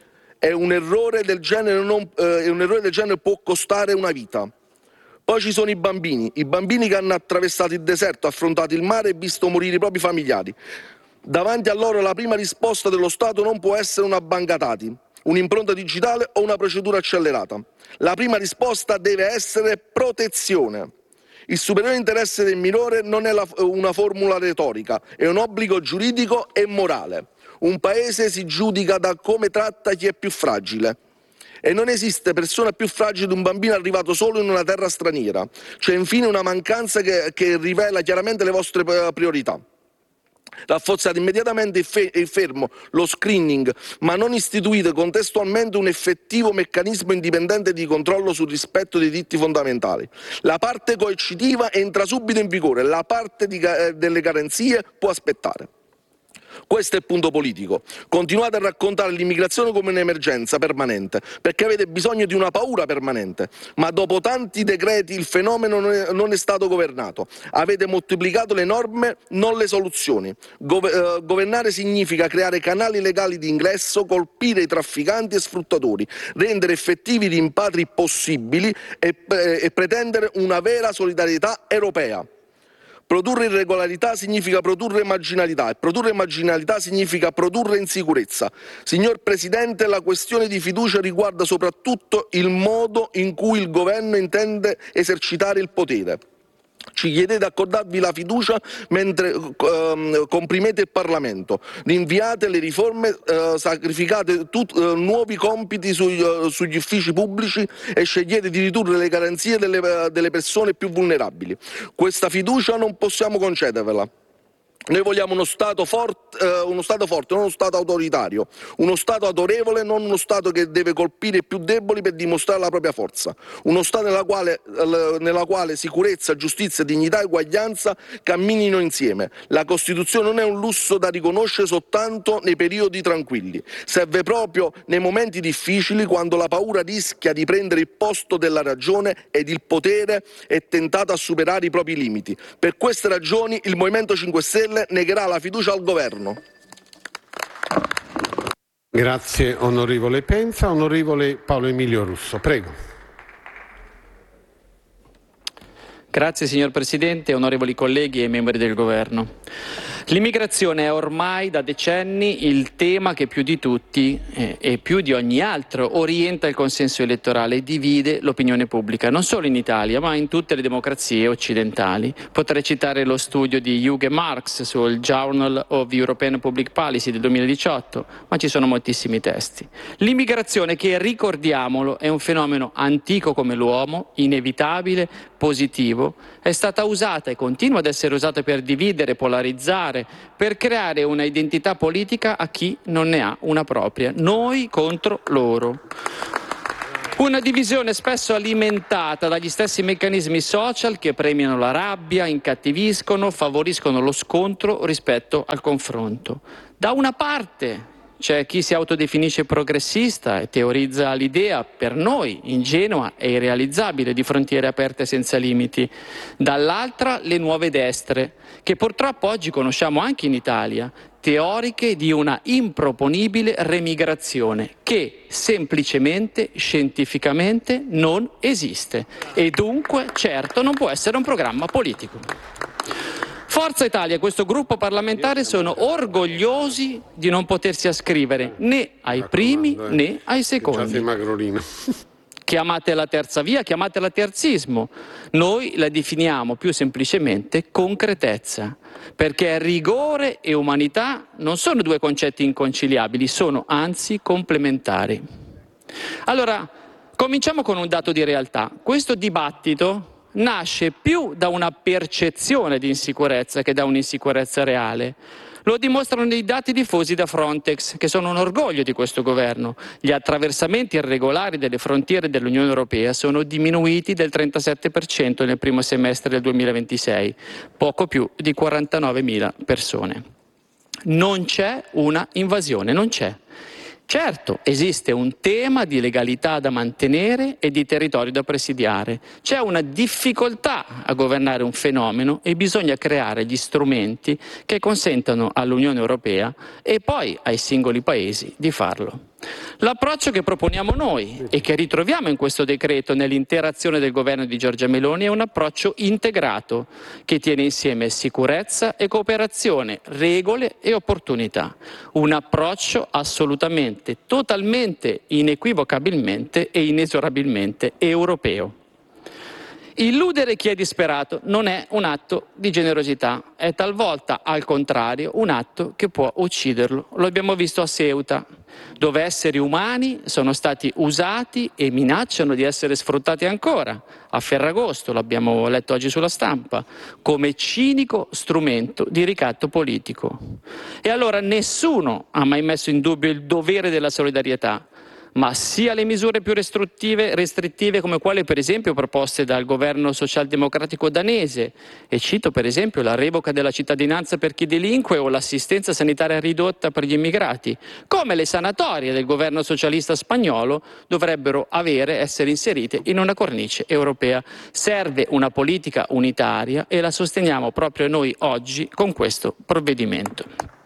S6: E un errore del genere, non, eh, un errore del genere può costare una vita. Poi ci sono i bambini, i bambini che hanno attraversato il deserto, affrontato il mare e visto morire i propri familiari. Davanti a loro la prima risposta dello Stato non può essere una banca dati, un'impronta digitale o una procedura accelerata. La prima risposta deve essere protezione. Il superiore interesse del minore non è la, una formula retorica, è un obbligo giuridico e morale. Un paese si giudica da come tratta chi è più fragile. E non esiste persona più fragile di un bambino arrivato solo in una terra straniera. C'è infine una mancanza che, che rivela chiaramente le vostre priorità. Rafforzate immediatamente il fermo, lo screening, ma non istituite contestualmente un effettivo meccanismo indipendente di controllo sul rispetto dei diritti fondamentali. La parte coercitiva entra subito in vigore, la parte di, eh, delle garanzie può aspettare. Questo è il punto politico. Continuate a raccontare l'immigrazione come un'emergenza permanente, perché avete bisogno di una paura permanente. Ma dopo tanti decreti il fenomeno non è, non è stato governato. Avete moltiplicato le norme, non le soluzioni. Gov- eh, governare significa creare canali legali di ingresso, colpire i trafficanti e sfruttatori, rendere effettivi i rimpatri possibili e, eh, e pretendere una vera solidarietà europea. Produrre irregolarità significa produrre marginalità e produrre marginalità significa produrre insicurezza. Signor Presidente, la questione di fiducia riguarda soprattutto il modo in cui il governo intende esercitare il potere. Ci chiedete di accordarvi la fiducia mentre ehm, comprimete il Parlamento, rinviate le riforme, eh, sacrificate tut, eh, nuovi compiti sugli, eh, sugli uffici pubblici e scegliete di ridurre le garanzie delle, delle persone più vulnerabili. Questa fiducia non possiamo concedervela. Noi vogliamo uno Stato, forte, eh, uno Stato forte, non uno Stato autoritario, uno Stato autorevole, non uno Stato che deve colpire i più deboli per dimostrare la propria forza, uno Stato nella quale, eh, nella quale sicurezza, giustizia, dignità e uguaglianza camminino insieme. La Costituzione non è un lusso da riconoscere soltanto nei periodi tranquilli, serve proprio nei momenti difficili, quando la paura rischia di prendere il posto della ragione ed il potere è tentato a superare i propri limiti. Per queste ragioni il Movimento cinque Stelle negherà la fiducia al governo.
S5: Grazie onorevole Pensa. Onorevole Paolo Emilio Russo, prego.
S7: Grazie signor Presidente, onorevoli colleghi e membri del governo. L'immigrazione è ormai da decenni il tema che più di tutti eh, e più di ogni altro orienta il consenso elettorale e divide l'opinione pubblica, non solo in Italia ma in tutte le democrazie occidentali. Potrei citare lo studio di Hugo Marx sul Journal of European Public Policy del duemiladiciotto, ma ci sono moltissimi testi. L'immigrazione, che ricordiamolo è un fenomeno antico come l'uomo, inevitabile, positivo, è stata usata e continua ad essere usata per dividere, polarizzare, per creare una identità politica a chi non ne ha una propria. Noi contro loro. Una divisione spesso alimentata dagli stessi meccanismi social che premiano la rabbia, incattiviscono, favoriscono lo scontro rispetto al confronto. Da una parte c'è chi si autodefinisce progressista e teorizza l'idea, per noi, ingenua e irrealizzabile, di frontiere aperte senza limiti. Dall'altra le nuove destre, che purtroppo oggi conosciamo anche in Italia, teoriche di una improponibile remigrazione che semplicemente, scientificamente, non esiste e dunque, certo, non può essere un programma politico. Forza Italia e questo gruppo parlamentare sono orgogliosi di non potersi ascrivere né ai primi né ai secondi. Chiamatela terza via, chiamatela terzismo. Noi la definiamo più semplicemente concretezza, perché rigore e umanità non sono due concetti inconciliabili, sono anzi complementari. Allora, cominciamo con un dato di realtà. Questo dibattito nasce più da una percezione di insicurezza che da un'insicurezza reale. Lo dimostrano i dati diffusi da Frontex, che sono un orgoglio di questo governo. Gli attraversamenti irregolari delle frontiere dell'Unione Europea sono diminuiti del trentasette per cento nel primo semestre del duemilaventisei, poco più di quarantanovemila persone. Non c'è una invasione, non c'è. Certo, esiste un tema di legalità da mantenere e di territorio da presidiare. C'è una difficoltà a governare un fenomeno e bisogna creare gli strumenti che consentano all'Unione Europea e poi ai singoli paesi di farlo. L'approccio che proponiamo noi e che ritroviamo in questo decreto nell'interazione del governo di Giorgia Meloni è un approccio integrato che tiene insieme sicurezza e cooperazione, regole e opportunità. Un approccio assolutamente, totalmente, inequivocabilmente e inesorabilmente europeo. Illudere chi è disperato non è un atto di generosità, è talvolta, al contrario, un atto che può ucciderlo. Lo abbiamo visto a Ceuta, dove esseri umani sono stati usati e minacciano di essere sfruttati ancora. A Ferragosto, l'abbiamo letto oggi sulla stampa, come cinico strumento di ricatto politico. E allora nessuno ha mai messo in dubbio il dovere della solidarietà, ma sia le misure più restrittive, restrittive come quelle per esempio proposte dal governo socialdemocratico danese, e cito per esempio la revoca della cittadinanza per chi delinque o l'assistenza sanitaria ridotta per gli immigrati, come le sanatorie del governo socialista spagnolo dovrebbero avere, essere inserite in una cornice europea. Serve una politica unitaria e la sosteniamo proprio noi oggi con questo provvedimento.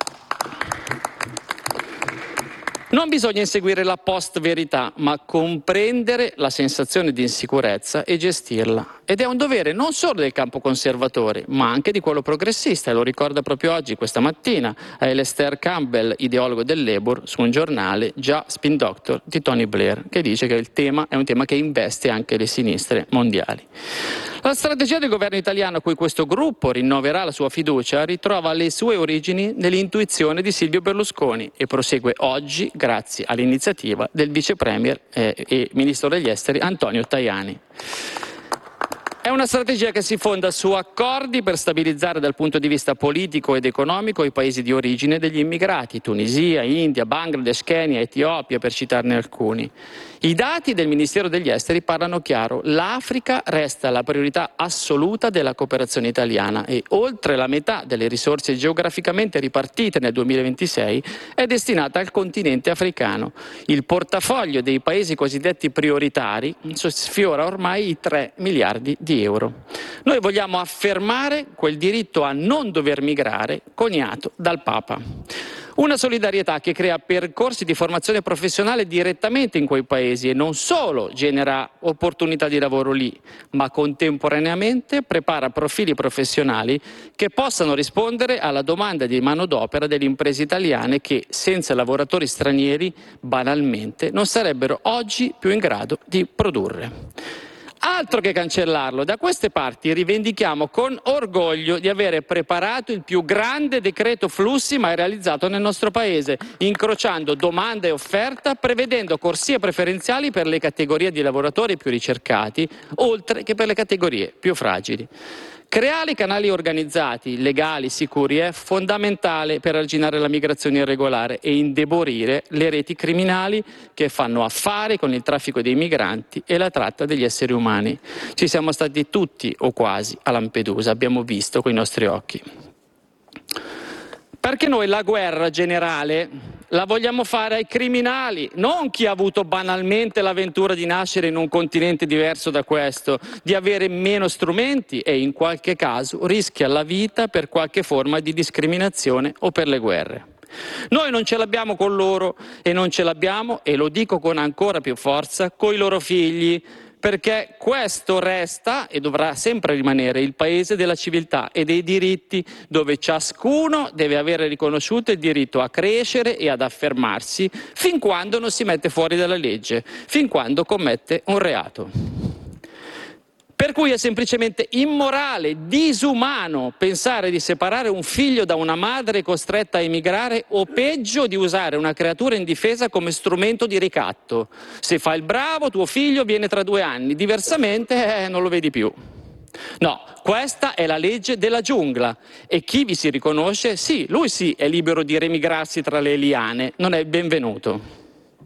S7: Non bisogna inseguire la post-verità, ma comprendere la sensazione di insicurezza e gestirla. Ed è un dovere non solo del campo conservatore, ma anche di quello progressista, e lo ricorda proprio oggi, questa mattina, Alastair Campbell, ideologo del Labour, su un giornale, già spin doctor di Tony Blair, che dice che il tema è un tema che investe anche le sinistre mondiali. La strategia del governo italiano a cui questo gruppo rinnoverà la sua fiducia ritrova le sue origini nell'intuizione di Silvio Berlusconi e prosegue oggi grazie all'iniziativa del vice premier eh, e ministro degli esteri Antonio Tajani. È una strategia che si fonda su accordi per stabilizzare dal punto di vista politico ed economico i paesi di origine degli immigrati, Tunisia, India, Bangladesh, Kenya, Etiopia, per citarne alcuni. I dati del Ministero degli Esteri parlano chiaro: l'Africa resta la priorità assoluta della cooperazione italiana e oltre la metà delle risorse geograficamente ripartite nel duemilaventisei è destinata al continente africano. Il portafoglio dei paesi cosiddetti prioritari sfiora ormai i tre miliardi di euro. Noi vogliamo affermare quel diritto a non dover migrare coniato dal Papa. Una solidarietà che crea percorsi di formazione professionale direttamente in quei paesi e non solo genera opportunità di lavoro lì, ma contemporaneamente prepara profili professionali che possano rispondere alla domanda di manodopera delle imprese italiane che, senza lavoratori stranieri, banalmente non sarebbero oggi più in grado di produrre. Altro che cancellarlo, da queste parti rivendichiamo con orgoglio di avere preparato il più grande decreto flussi mai realizzato nel nostro Paese, incrociando domanda e offerta, prevedendo corsie preferenziali per le categorie di lavoratori più ricercati, oltre che per le categorie più fragili. Creare canali organizzati, legali, sicuri è fondamentale per arginare la migrazione irregolare e indebolire le reti criminali che fanno affari con il traffico dei migranti e la tratta degli esseri umani. Ci siamo stati tutti o quasi a Lampedusa, abbiamo visto con i nostri occhi. Perché noi la guerra generale la vogliamo fare ai criminali, non chi ha avuto banalmente l'avventura di nascere in un continente diverso da questo, di avere meno strumenti e in qualche caso rischia la vita per qualche forma di discriminazione o per le guerre. Noi non ce l'abbiamo con loro e non ce l'abbiamo, e lo dico con ancora più forza, coi loro figli, perché questo resta e dovrà sempre rimanere il paese della civiltà e dei diritti, dove ciascuno deve avere riconosciuto il diritto a crescere e ad affermarsi fin quando non si mette fuori dalla legge, fin quando commette un reato. Per cui è semplicemente immorale, disumano pensare di separare un figlio da una madre costretta a emigrare o peggio di usare una creatura indifesa come strumento di ricatto. Se fai il bravo, tuo figlio viene tra due anni, diversamente eh, non lo vedi più. No, questa è la legge della giungla e chi vi si riconosce, sì, lui sì, è libero di remigrarsi tra le liane, non è il benvenuto.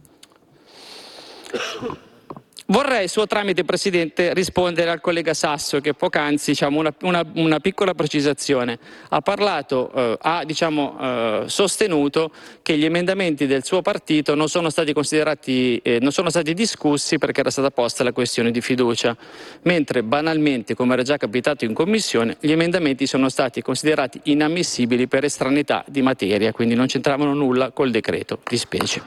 S7: Vorrei, suo tramite, Presidente, rispondere al collega Sasso che poc'anzi, diciamo, una, una, una piccola precisazione. Ha parlato, eh, ha diciamo, eh, sostenuto che gli emendamenti del suo partito non sono stati considerati, eh, non sono stati discussi perché era stata posta la questione di fiducia, mentre banalmente, come era già capitato in Commissione, gli emendamenti sono stati considerati inammissibili per estraneità di materia, quindi non c'entravano nulla col decreto di specie.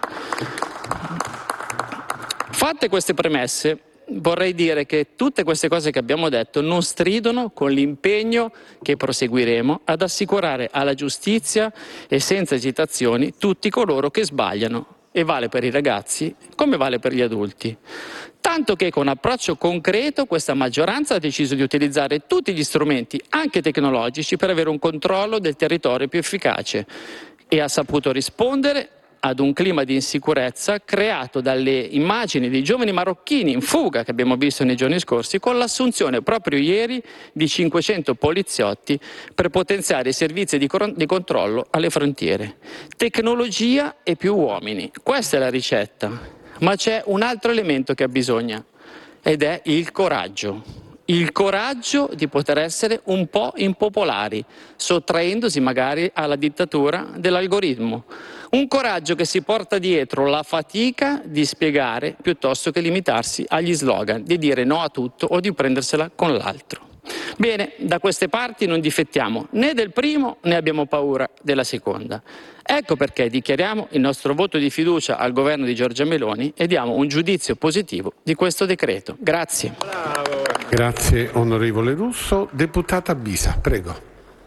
S7: Fatte queste premesse, vorrei dire che tutte queste cose che abbiamo detto non stridono con l'impegno che proseguiremo ad assicurare alla giustizia e senza esitazioni tutti coloro che sbagliano, e vale per i ragazzi come vale per gli adulti. Tanto che con approccio concreto questa maggioranza ha deciso di utilizzare tutti gli strumenti, anche tecnologici, per avere un controllo del territorio più efficace e ha saputo rispondere ad un clima di insicurezza creato dalle immagini di giovani marocchini in fuga che abbiamo visto nei giorni scorsi, con l'assunzione proprio ieri di cinquecento poliziotti per potenziare i servizi di, di controllo alle frontiere. Tecnologia e più uomini, questa è la ricetta, ma c'è un altro elemento che ha bisogno ed è il coraggio. Il coraggio di poter essere un po' impopolari, sottraendosi magari alla dittatura dell'algoritmo. Un coraggio che si porta dietro la fatica di spiegare piuttosto che limitarsi agli slogan, di dire no a tutto o di prendersela con l'altro. Bene, da queste parti non difettiamo né del primo né abbiamo paura della seconda. Ecco perché dichiariamo il nostro voto di fiducia al governo di Giorgia Meloni e diamo un giudizio positivo di questo decreto. Grazie.
S5: Bravo. Grazie onorevole Russo. Deputata Bisa, prego.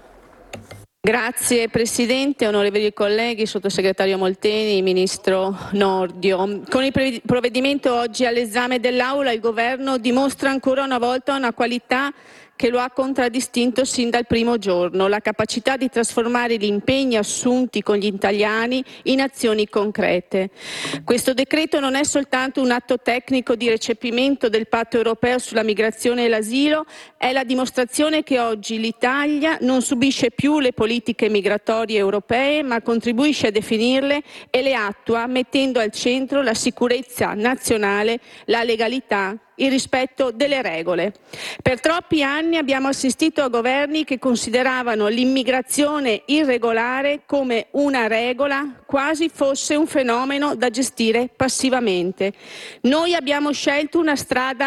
S8: Grazie Presidente, onorevoli colleghi, Sottosegretario Molteni, Ministro Nordio. Con il provvedimento oggi all'esame dell'Aula il Governo dimostra ancora una volta una qualità che lo ha contraddistinto sin dal primo giorno, la capacità di trasformare gli impegni assunti con gli italiani in azioni concrete. Questo decreto non è soltanto un atto tecnico di recepimento del Patto europeo sulla migrazione e l'asilo, è la dimostrazione che oggi l'Italia non subisce più le politiche migratorie europee, ma contribuisce a definirle e le attua mettendo al centro la sicurezza nazionale, la legalità, il rispetto delle regole. Per troppi anni abbiamo assistito a governi che consideravano l'immigrazione irregolare come una regola, quasi fosse un fenomeno da gestire passivamente. Noi abbiamo scelto una strada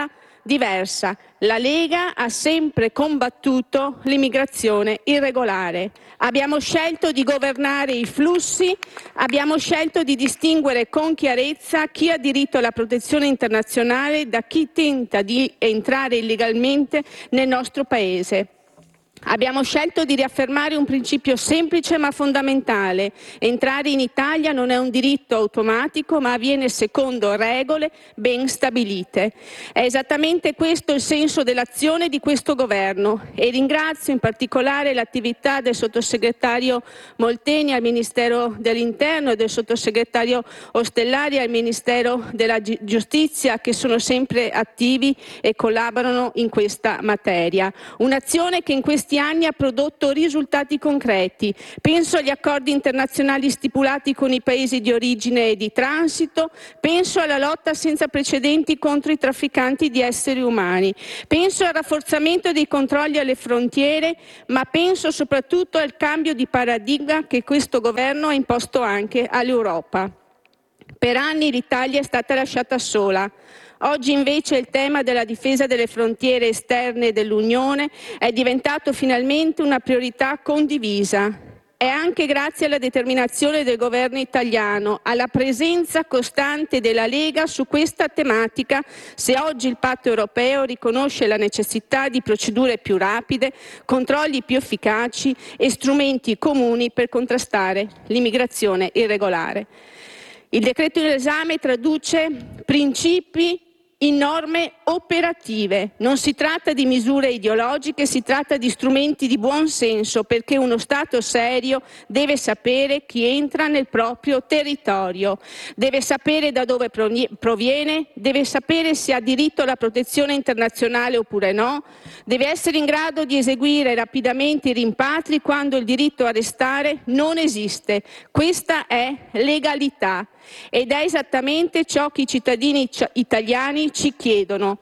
S8: diversa. La Lega ha sempre combattuto l'immigrazione irregolare. Abbiamo scelto di governare i flussi, abbiamo scelto di distinguere con chiarezza chi ha diritto alla protezione internazionale da chi tenta di entrare illegalmente nel nostro Paese. Abbiamo scelto di riaffermare un principio semplice ma fondamentale. Entrare in Italia non è un diritto automatico, ma avviene secondo regole ben stabilite. È esattamente questo il senso dell'azione di questo Governo e ringrazio in particolare l'attività del sottosegretario Molteni al Ministero dell'Interno e del sottosegretario Ostellari al Ministero della Giustizia, che sono sempre attivi e collaborano in questa materia. Un'azione che in questi anni ha prodotto risultati concreti. Penso agli accordi internazionali stipulati con i paesi di origine e di transito, penso alla lotta senza precedenti contro i trafficanti di esseri umani, penso al rafforzamento dei controlli alle frontiere, ma penso soprattutto al cambio di paradigma che questo governo ha imposto anche all'Europa. Per anni l'Italia è stata lasciata sola. Oggi invece il tema della difesa delle frontiere esterne dell'Unione è diventato finalmente una priorità condivisa. È anche grazie alla determinazione del governo italiano, alla presenza costante della Lega su questa tematica, se oggi il patto europeo riconosce la necessità di procedure più rapide, controlli più efficaci e strumenti comuni per contrastare l'immigrazione irregolare. Il decreto in esame traduce principi in norme operative. Non si tratta di misure ideologiche, si tratta di strumenti di buon senso, perché uno Stato serio deve sapere chi entra nel proprio territorio, deve sapere da dove proviene, deve sapere se ha diritto alla protezione internazionale oppure no, deve essere in grado di eseguire rapidamente i rimpatri quando il diritto a restare non esiste. Questa è legalità. Ed è esattamente ciò che i cittadini italiani ci chiedono.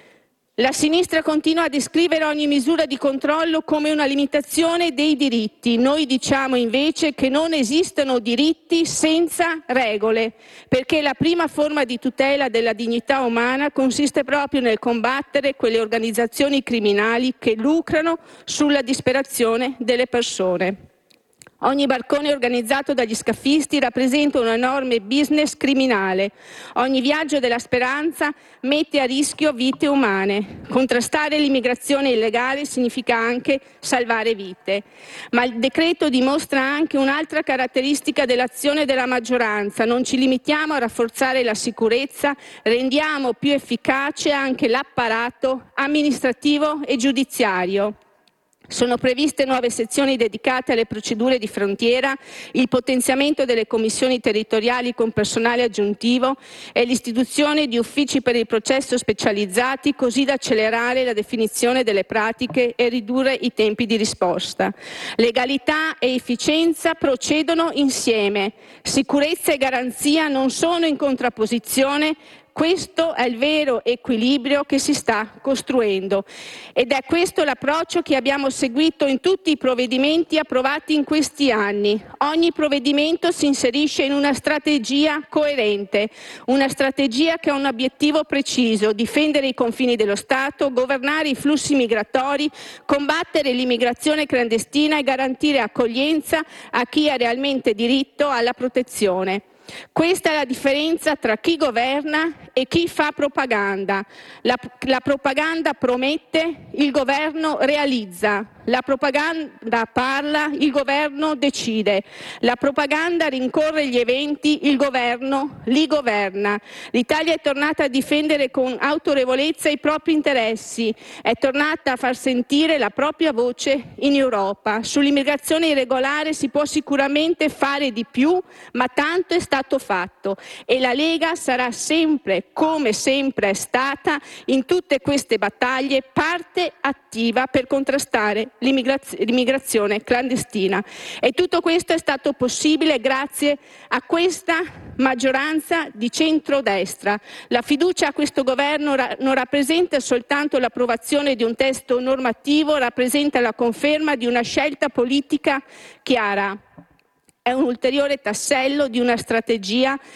S8: La sinistra continua a descrivere ogni misura di controllo come una limitazione dei diritti. Noi diciamo invece che non esistono diritti senza regole, perché la prima forma di tutela della dignità umana consiste proprio nel combattere quelle organizzazioni criminali che lucrano sulla disperazione delle persone. Ogni barcone organizzato dagli scafisti rappresenta un enorme business criminale. Ogni viaggio della speranza mette a rischio vite umane. Contrastare l'immigrazione illegale significa anche salvare vite. Ma il decreto dimostra anche un'altra caratteristica dell'azione della maggioranza. Non ci limitiamo a rafforzare la sicurezza, rendiamo più efficace anche l'apparato amministrativo e giudiziario. Sono previste nuove sezioni dedicate alle procedure di frontiera, il potenziamento delle commissioni territoriali con personale aggiuntivo e l'istituzione di uffici per il processo specializzati, così da accelerare la definizione delle pratiche e ridurre i tempi di risposta. Legalità e efficienza procedono insieme. Sicurezza e garanzia non sono in contrapposizione. Questo è il vero equilibrio che si sta costruendo ed è questo l'approccio che abbiamo seguito in tutti i provvedimenti approvati in questi anni. Ogni provvedimento si inserisce in una strategia coerente, una strategia che ha un obiettivo preciso: difendere i confini dello Stato, governare i flussi migratori, combattere l'immigrazione clandestina e garantire accoglienza a chi ha realmente diritto alla protezione. Questa è la differenza tra chi governa e chi fa propaganda. La, la propaganda promette, il governo realizza. La propaganda parla, il governo decide. La propaganda rincorre gli eventi, il governo li governa. L'Italia è tornata a difendere con autorevolezza i propri interessi, è tornata a far sentire la propria voce in Europa. Sull'immigrazione irregolare si può sicuramente fare di più, ma tanto è stato fatto e la Lega sarà sempre, come sempre è stata, in tutte queste battaglie parte attiva per contrastare l'immigrazione clandestina. E tutto questo è stato possibile grazie a questa maggioranza di centrodestra. La fiducia a questo governo ra- non rappresenta soltanto l'approvazione di un testo normativo, rappresenta la conferma di una scelta politica chiara. È un ulteriore tassello di una strategia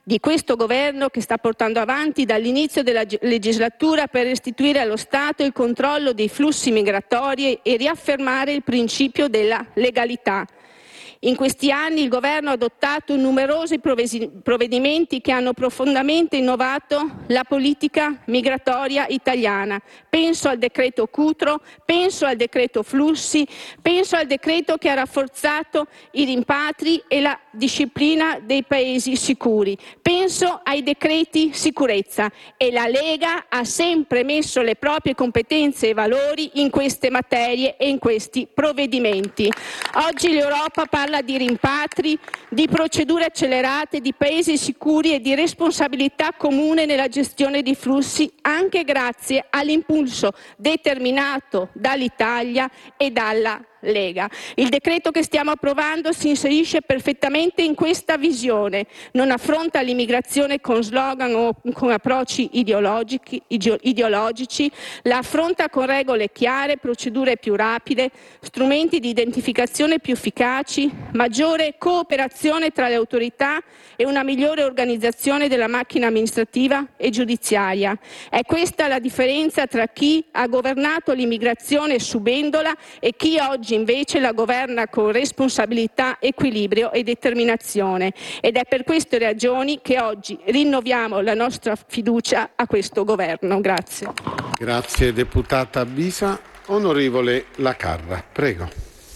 S8: di questo governo che sta portando avanti dall'inizio della legislatura per restituire allo Stato il controllo dei flussi migratori e riaffermare il principio della legalità. In questi anni il governo ha adottato numerosi provvedimenti che hanno profondamente innovato la politica migratoria italiana. Penso al decreto Cutro, penso al decreto Flussi, penso al decreto che ha rafforzato i rimpatri e la disciplina dei paesi sicuri. Penso ai decreti sicurezza, e la Lega ha sempre messo le proprie competenze e valori in queste materie e in questi provvedimenti. Oggi l'Europa parla di rimpatri, di procedure accelerate, di paesi sicuri e di responsabilità comune nella gestione di flussi, anche grazie all'impulso determinato dall'Italia e dalla Lega. Il decreto che stiamo approvando si inserisce perfettamente in questa visione. Non affronta l'immigrazione con slogan o con approcci ideologici, ideologici, la affronta con regole chiare, procedure più rapide, strumenti di identificazione più efficaci, maggiore cooperazione tra le autorità e una migliore organizzazione della macchina amministrativa e giudiziaria. È questa la differenza tra chi ha governato l'immigrazione subendola e chi oggi invece la governa con responsabilità, equilibrio e determinazione. Ed è per queste ragioni che oggi rinnoviamo la nostra fiducia a questo governo. Grazie.
S5: Grazie deputata Bisa. Onorevole La Carra, prego.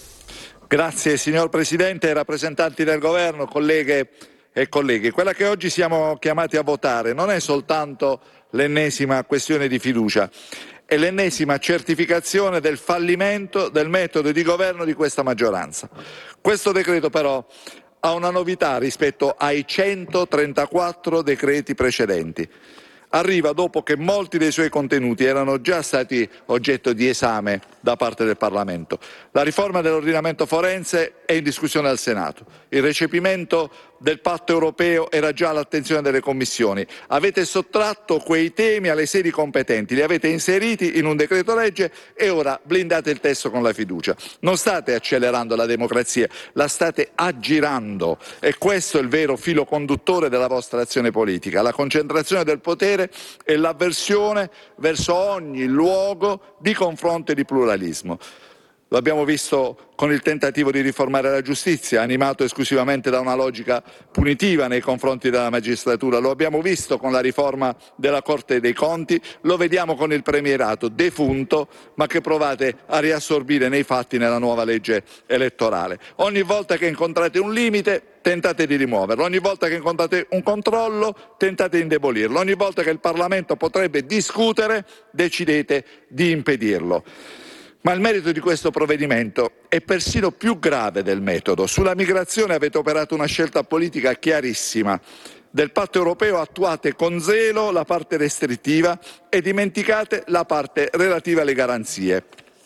S9: Grazie signor Presidente, rappresentanti del governo, colleghe e colleghi. Quella che oggi siamo chiamati a votare non è soltanto l'ennesima questione di fiducia, è l'ennesima certificazione del fallimento del metodo di governo di questa maggioranza. Questo decreto però ha una novità rispetto ai centotrentaquattro decreti precedenti. Arriva dopo che molti dei suoi contenuti erano già stati oggetto di esame da parte del Parlamento. La riforma dell'ordinamento forense è in discussione al Senato. Il recepimento del patto europeo era già all'attenzione delle commissioni. Avete sottratto quei temi alle sedi competenti, li avete inseriti in un decreto legge e ora blindate il testo con la fiducia. Non state accelerando la democrazia, la state aggirando, e questo è il vero filo conduttore della vostra azione politica, la concentrazione del potere e l'avversione verso ogni luogo di confronto e di pluralismo. Lo abbiamo visto con il tentativo di riformare la giustizia, animato esclusivamente da una logica punitiva nei confronti della magistratura. Lo abbiamo visto con la riforma della Corte dei Conti, lo vediamo con il premierato defunto, ma che provate a riassorbire nei fatti nella nuova legge elettorale. Ogni volta che incontrate un limite, tentate di rimuoverlo. Ogni volta che incontrate un controllo, tentate di indebolirlo. Ogni volta che il Parlamento potrebbe discutere, decidete di impedirlo. Ma il merito di questo provvedimento è persino più grave del metodo. Sulla migrazione avete operato una scelta politica chiarissima. Del patto europeo attuate con zelo la parte restrittiva e dimenticate la parte relativa alle garanzie.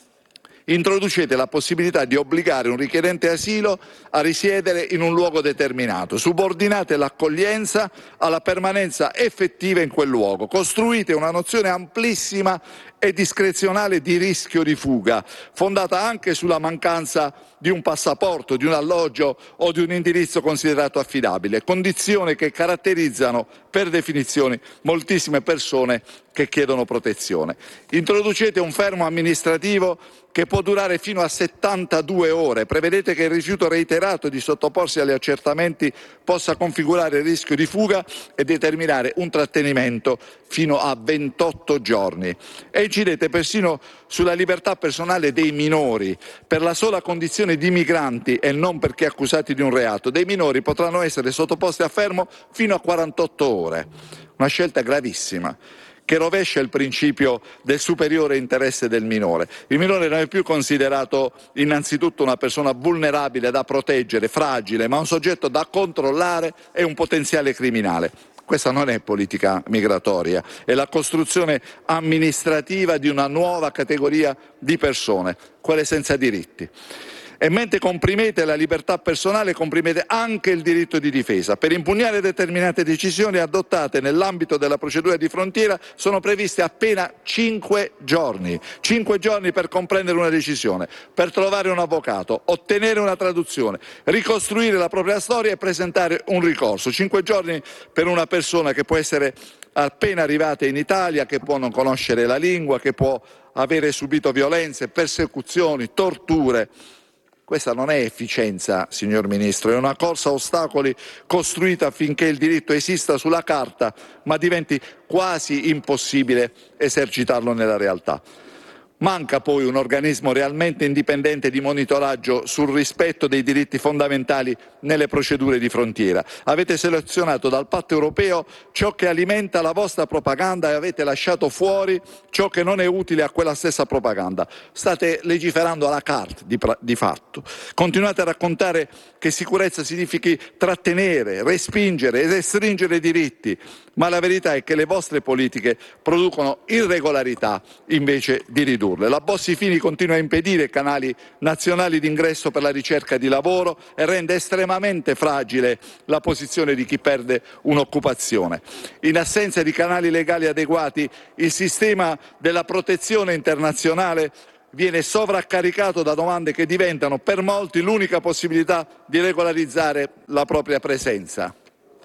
S9: Introducete la possibilità di obbligare un richiedente asilo a risiedere in un luogo determinato, subordinate l'accoglienza alla permanenza effettiva in quel luogo, costruite una nozione amplissima e discrezionale di rischio di fuga, fondata anche sulla mancanza di un passaporto, di un alloggio o di un indirizzo considerato affidabile, condizioni che caratterizzano per definizione moltissime persone che chiedono protezione. Introducete un fermo amministrativo che può durare fino a settantadue ore. Prevedete che il rifiuto reiterato di sottoporsi agli accertamenti possa configurare il rischio di fuga e determinare un trattenimento fino a ventotto giorni. E incidete persino sulla libertà personale dei minori. Per la sola condizione di migranti e non perché accusati di un reato, dei minori potranno essere sottoposti a fermo fino a quarantotto ore. Una scelta gravissima, che rovescia il principio del superiore interesse del minore. Il minore non è più considerato innanzitutto una persona vulnerabile da proteggere, fragile, ma un soggetto da controllare e un potenziale criminale. Questa non è politica migratoria, è la costruzione amministrativa di una nuova categoria di persone, quelle senza diritti. E mentre comprimete la libertà personale, comprimete anche il diritto di difesa. Per impugnare determinate decisioni adottate nell'ambito della procedura di frontiera sono previsti appena cinque giorni. Cinque giorni per comprendere una decisione, per trovare un avvocato, ottenere una traduzione, ricostruire la propria storia e presentare un ricorso. Cinque giorni per una persona che può essere appena arrivata in Italia, che può non conoscere la lingua, che può avere subito violenze, persecuzioni, torture. Questa non è efficienza, signor Ministro, è una corsa a ostacoli costruita affinché il diritto esista sulla carta, ma diventi quasi impossibile esercitarlo nella realtà. Manca poi un organismo realmente indipendente di monitoraggio sul rispetto dei diritti fondamentali nelle procedure di frontiera. Avete selezionato dal patto europeo ciò che alimenta la vostra propaganda e avete lasciato fuori ciò che non è utile a quella stessa propaganda. State legiferando alla carte di, di fatto. Continuate a raccontare che sicurezza significhi trattenere, respingere ed restringere diritti, ma la verità è che le vostre politiche producono irregolarità invece di ridurre. La Bossi-Fini continua a impedire canali nazionali di ingresso per la ricerca di lavoro e rende estremamente fragile la posizione di chi perde un'occupazione. In assenza di canali legali adeguati, il sistema della protezione internazionale viene sovraccaricato da domande che diventano per molti l'unica possibilità di regolarizzare la propria presenza.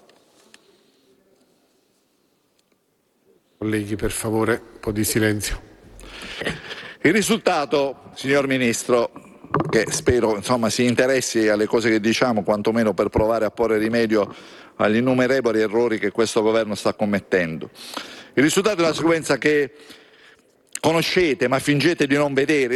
S5: Colleghi, per favore, un po' di silenzio.
S9: Il risultato, signor Ministro, che spero insomma, si interessi alle cose che diciamo, quantomeno per provare a porre rimedio agli innumerevoli errori che questo governo sta commettendo. Il risultato è una sequenza che conoscete ma fingete di non vedere.